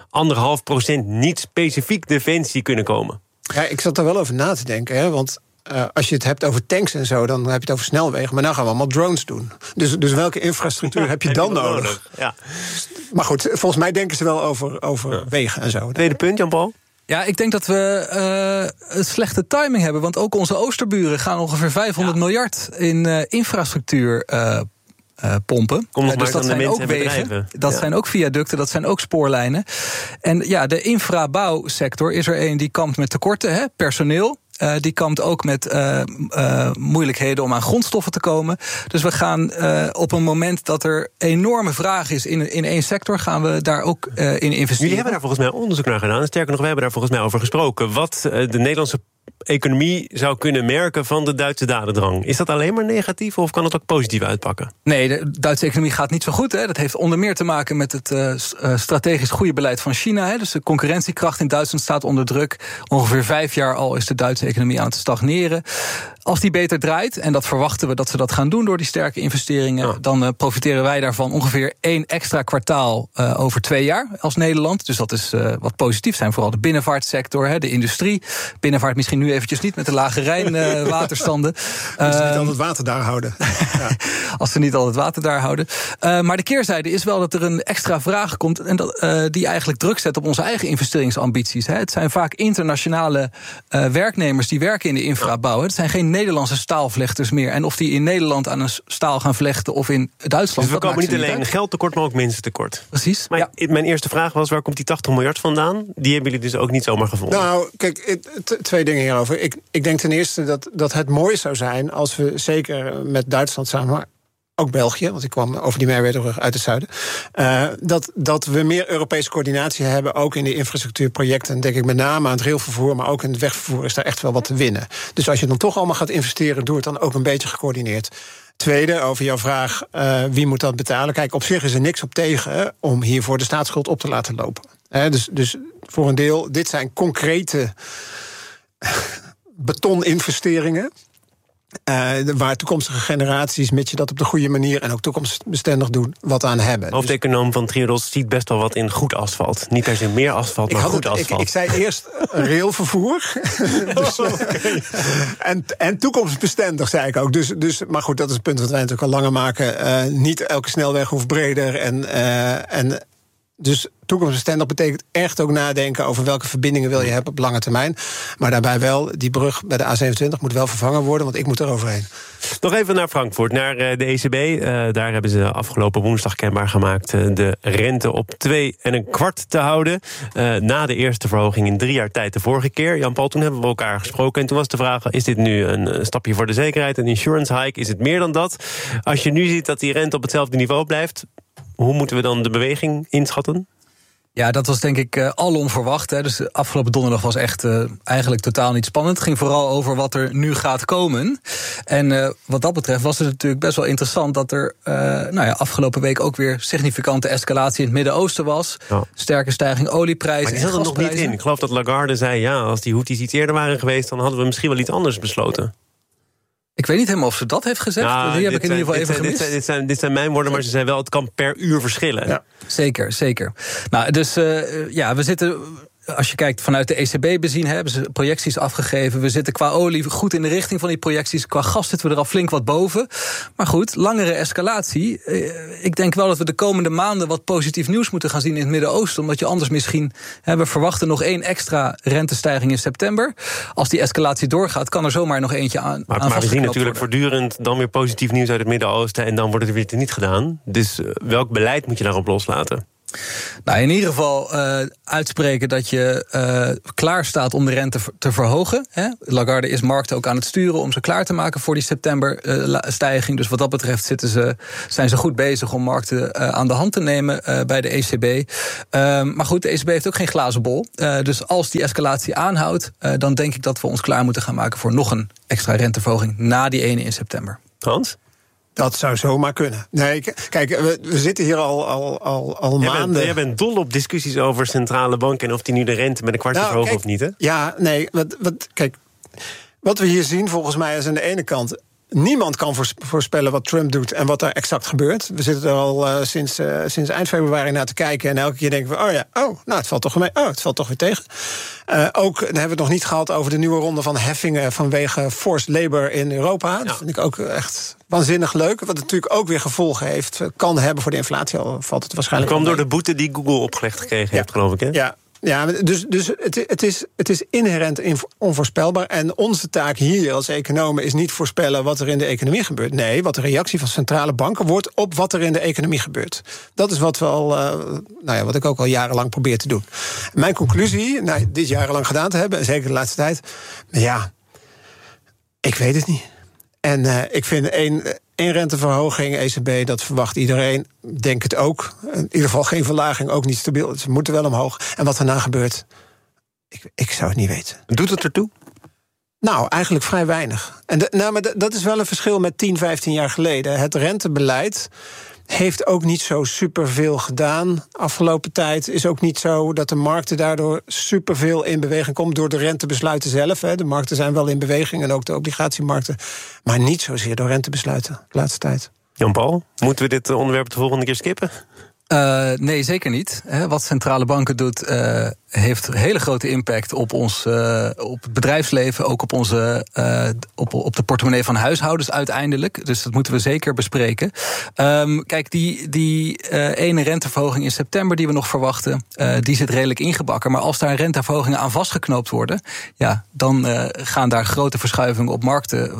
1,5% niet specifiek defensie kunnen komen. Ja, ik zat er wel over na te denken, hè, want als je het hebt over tanks en zo, dan heb je het over snelwegen. Maar nou gaan we allemaal drones doen. Dus welke infrastructuur heb je dan nodig? Ja. Maar goed, volgens mij denken ze wel over wegen en zo. Tweede punt, Jan-Paul? Ja, ik denk dat we een slechte timing hebben. Want ook onze oosterburen gaan ongeveer 500 miljard in infrastructuur pompen. Dus dat zijn ook wegen, dat zijn ook viaducten, dat zijn ook spoorlijnen. En ja, de infrabouwsector is er een die kampt met tekorten, personeel. Die kampt ook met moeilijkheden om aan grondstoffen te komen. Dus we gaan op een moment dat er enorme vraag is in één sector, gaan we daar ook in investeren. Jullie hebben daar volgens mij onderzoek naar gedaan. Sterker nog, we hebben daar volgens mij over gesproken. Wat de Nederlandse economie zou kunnen merken van de Duitse dadendrang. Is dat alleen maar negatief of kan het ook positief uitpakken? Nee, de Duitse economie gaat niet zo goed. Hè. Dat heeft onder meer te maken met het strategisch goede beleid van China. Hè. Dus de concurrentiekracht in Duitsland staat onder druk. Ongeveer 5 jaar al is de Duitse economie aan het stagneren. Als die beter draait, en dat verwachten we dat ze dat gaan doen door die sterke investeringen, dan profiteren wij daarvan ongeveer 1 extra kwartaal over 2 jaar als Nederland. Dus dat is wat positief zijn. Vooral de binnenvaartsector, de industrie. Binnenvaart misschien nu eventjes niet met de lage Rijnwaterstanden. Als ze niet al het water daar houden. Ja. Als ze niet al het water daar houden. Maar de keerzijde is wel dat er een extra vraag komt en die eigenlijk druk zet op onze eigen investeringsambities. Hè. Het zijn vaak internationale werknemers die werken in de infrabouw. Het zijn geen Nederlandse staalvlechters meer. En of die in Nederland aan een staal gaan vlechten of in Duitsland. Dus we komen niet alleen geldtekort, maar ook mensentekort. Precies. Maar mijn eerste vraag was, waar komt die 80 miljard vandaan? Die hebben jullie dus ook niet zomaar gevonden. Nou, kijk, 2 dingen hierover. Ik denk ten eerste dat het mooi zou zijn als we zeker met Duitsland samen, maar ook België, want ik kwam over die Merwedebrug uit het zuiden, dat we meer Europese coördinatie hebben, ook in de infrastructuurprojecten. Denk ik met name aan het railvervoer, maar ook in het wegvervoer is daar echt wel wat te winnen. Dus als je dan toch allemaal gaat investeren, doe het dan ook een beetje gecoördineerd. Tweede, over jouw vraag, wie moet dat betalen? Kijk, op zich is er niks op tegen om hiervoor de staatsschuld op te laten lopen. Dus voor een deel, dit zijn concrete betoninvesteringen. Waar toekomstige generaties, mits je dat op de goede manier en ook toekomstbestendig doen, wat aan hebben. Hoofdeconoom van Triodos ziet best wel wat in goed asfalt. Niet per se meer asfalt, maar goed asfalt. Ik zei eerst railvervoer. En toekomstbestendig, zei ik ook. Dus, maar goed, dat is het punt wat wij natuurlijk al langer maken. Niet elke snelweg hoeft breder. En dus toekomstbestendig betekent echt ook nadenken over welke verbindingen wil je hebben op lange termijn. Maar daarbij wel, die brug bij de A27 moet wel vervangen worden, want ik moet er overheen. Nog even naar Frankfurt, naar de ECB. Daar hebben ze afgelopen woensdag kenbaar gemaakt de rente op 2,25 te houden. Na de eerste verhoging in 3 jaar tijd de vorige keer. Jan-Paul, toen hebben we elkaar gesproken. En toen was de vraag, is dit nu een stapje voor de zekerheid? Een insurance hike? Is het meer dan dat? Als je nu ziet dat die rente op hetzelfde niveau blijft, hoe moeten we dan de beweging inschatten? Ja, dat was denk ik alom verwacht. Hè. Dus afgelopen donderdag was echt eigenlijk totaal niet spannend. Het ging vooral over wat er nu gaat komen. En wat dat betreft was het natuurlijk best wel interessant dat er afgelopen week ook weer significante escalatie in het Midden-Oosten was. Ja. Sterke stijging olieprijzen. Maar die zat er nog niet in. Ik geloof dat Lagarde zei, als die Houthis iets eerder waren geweest, dan hadden we misschien wel iets anders besloten. Ik weet niet helemaal of ze dat heeft gezegd. Die heb ik in ieder geval even gemist. Dit zijn mijn woorden, maar ze zei wel, het kan per uur verschillen. Ja. Zeker. Nou, dus we zitten, als je kijkt vanuit de ECB bezien, hebben ze projecties afgegeven. We zitten qua olie goed in de richting van die projecties. Qua gas zitten we er al flink wat boven. Maar goed, langere escalatie. Ik denk wel dat we de komende maanden wat positief nieuws moeten gaan zien in het Midden-Oosten. Omdat je anders misschien, we verwachten nog 1 extra rentestijging in september. Als die escalatie doorgaat, kan er zomaar nog eentje aan Maar we zien natuurlijk voortdurend dan weer positief nieuws uit het Midden-Oosten. En dan wordt het weer niet gedaan. Dus welk beleid moet je daarop loslaten? Nou, in ieder geval uitspreken dat je klaar staat om de rente te verhogen. Hè? Lagarde is markten ook aan het sturen om ze klaar te maken voor die septemberstijging. Dus wat dat betreft zijn ze goed bezig om markten aan de hand te nemen bij de ECB. Maar goed, de ECB heeft ook geen glazen bol. Dus als die escalatie aanhoudt, dan denk ik dat we ons klaar moeten gaan maken voor nog een extra renteverhoging na die 1 in september. Hans? Dat zou zomaar kunnen. Nee, kijk, we zitten hier al maanden. Jij bent dol op discussies over centrale banken en of die nu de rente met een kwart verhogen of niet, hè? Ja, nee, wat we hier zien volgens mij is aan de ene kant, niemand kan voorspellen wat Trump doet en wat daar exact gebeurt. We zitten er al sinds eind februari naar te kijken en elke keer denken we, het valt toch mee. Het valt toch weer tegen. Ook, dan hebben we het nog niet gehad over de nieuwe ronde van heffingen vanwege forced labor in Europa. Dat vind ik ook echt waanzinnig leuk. Wat natuurlijk ook weer gevolgen kan hebben voor de inflatie. Al valt het waarschijnlijk. Dat kwam door de boete die Google opgelegd gekregen heeft, geloof ik, hè? Ja, dus het is inherent onvoorspelbaar. En onze taak hier als economen is niet voorspellen wat er in de economie gebeurt. Nee, wat de reactie van centrale banken wordt op wat er in de economie gebeurt. Dat is wat we wat ik ook al jarenlang probeer te doen. Mijn conclusie, dit jarenlang gedaan te hebben, en zeker de laatste tijd, ik weet het niet. En ik vind één renteverhoging, ECB, dat verwacht iedereen. Denk het ook. In ieder geval geen verlaging, ook niet stabiel. Ze moeten wel omhoog. En wat daarna gebeurt, ik zou het niet weten. Doet het ertoe? Nou, eigenlijk vrij weinig. Maar dat is wel een verschil met 10, 15 jaar geleden. Het rentebeleid heeft ook niet zo superveel gedaan afgelopen tijd. Is ook niet zo dat de markten daardoor superveel in beweging komen door de rentebesluiten zelf. Hè. De markten zijn wel in beweging en ook de obligatiemarkten. Maar niet zozeer door rentebesluiten de laatste tijd. Jan-Paul, moeten we dit onderwerp de volgende keer skippen? Nee, zeker niet. Wat centrale banken doet, heeft hele grote impact op ons, op het bedrijfsleven, ook op onze, op de portemonnee van huishoudens uiteindelijk. Dus dat moeten we zeker bespreken. Kijk, die ene renteverhoging in september die we nog verwachten, die zit redelijk ingebakken. Maar als daar renteverhogingen aan vastgeknoopt worden, dan gaan daar grote verschuivingen op markten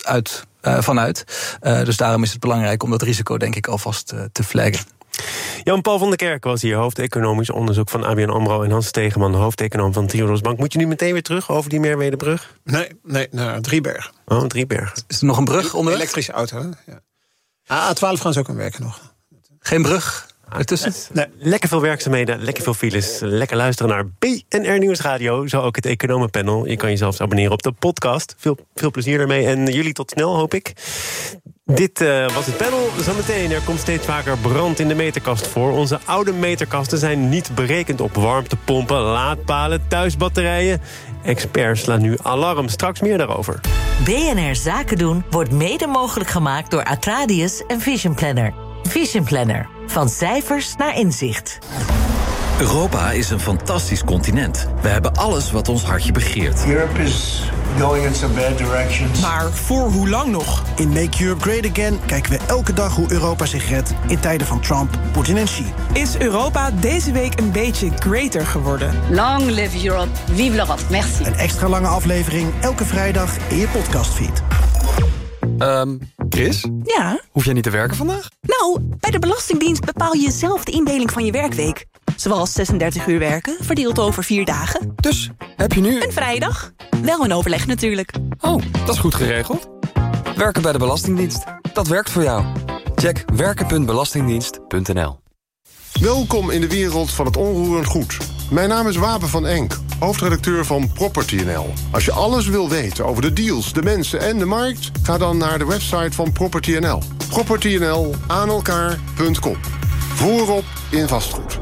vanuit. Dus daarom is het belangrijk om dat risico, denk ik, alvast te flaggen. Jan-Paul van der Kerk was hier, hoofdeconomisch onderzoek van ABN AMRO... en Hans Stegeman, hoofdeconoom van Triodos Bank. Moet je nu meteen weer terug over die Merwedebrug? Nee, naar Driebergen. Oh, Driebergen. Is er nog een brug onderweg? Elektrische auto, ja. A12 gaan ze ook aan werken nog. Geen brug ertussen? Nee. Lekker veel werkzaamheden, lekker veel files. Lekker luisteren naar BNR Nieuwsradio. Zo ook het economenpanel. Je kan jezelf abonneren op de podcast. Veel plezier ermee. En jullie tot snel, hoop ik. Dit was het panel. Zometeen, er komt steeds vaker brand in de meterkast voor. Onze oude meterkasten zijn niet berekend op warmtepompen, laadpalen, thuisbatterijen. Experts slaan nu alarm. Straks meer daarover. BNR Zaken doen wordt mede mogelijk gemaakt door Atradius en Vision Planner. Vision Planner. Van cijfers naar inzicht. Europa is een fantastisch continent. We hebben alles wat ons hartje begeert. Europe is going in some bad directions. Maar voor hoe lang nog? In Make Europe Great Again kijken we elke dag hoe Europa zich redt in tijden van Trump, Poetin en Xi. Is Europa deze week een beetje greater geworden? Long live Europe, vive l'Europe, merci. Een extra lange aflevering elke vrijdag in je podcastfeed. Chris? Ja? Hoef jij niet te werken vandaag? Nou, bij de Belastingdienst bepaal je zelf de indeling van je werkweek. Zoals 36 uur werken, verdeeld over 4 dagen. Dus, heb je nu... Een vrijdag. Wel in overleg natuurlijk. Oh, dat is goed geregeld. Werken bij de Belastingdienst. Dat werkt voor jou. Check werken.belastingdienst.nl. Welkom in de wereld van het onroerend goed. Mijn naam is Wapen van Enk, hoofdredacteur van Property.nl. Als je alles wil weten over de deals, de mensen en de markt, ga dan naar de website van Property.nl. Property.nl aan elkaar.com. Voorop in vastgoed.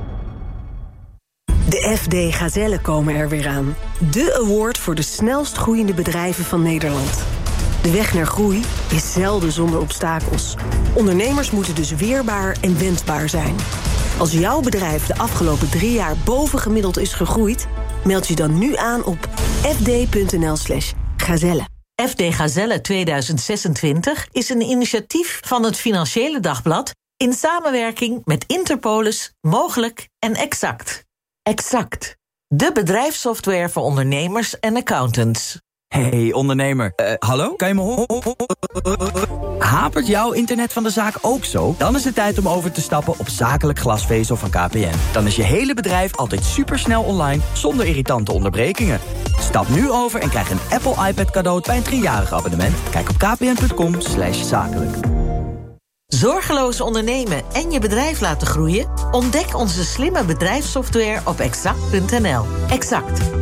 De FD Gazelle komen er weer aan. De award voor de snelst groeiende bedrijven van Nederland. De weg naar groei is zelden zonder obstakels. Ondernemers moeten dus weerbaar en wendbaar zijn. Als jouw bedrijf de afgelopen 3 jaar bovengemiddeld is gegroeid, meld je dan nu aan op fd.nl/gazelle. FD Gazelle 2026 is een initiatief van het Financiële Dagblad in samenwerking met Interpolis, Mogelijk en Exact. Exact, de bedrijfssoftware voor ondernemers en accountants. Hey ondernemer, hallo? Kan je me horen? Hapert jouw internet van de zaak ook zo? Dan is het tijd om over te stappen op zakelijk glasvezel van KPN. Dan is je hele bedrijf altijd supersnel online, zonder irritante onderbrekingen. Stap nu over en krijg een Apple iPad cadeau bij een 3-jarig abonnement. Kijk op kpn.com/zakelijk. Zorgeloos ondernemen en je bedrijf laten groeien? Ontdek onze slimme bedrijfssoftware op exact.nl. Exact.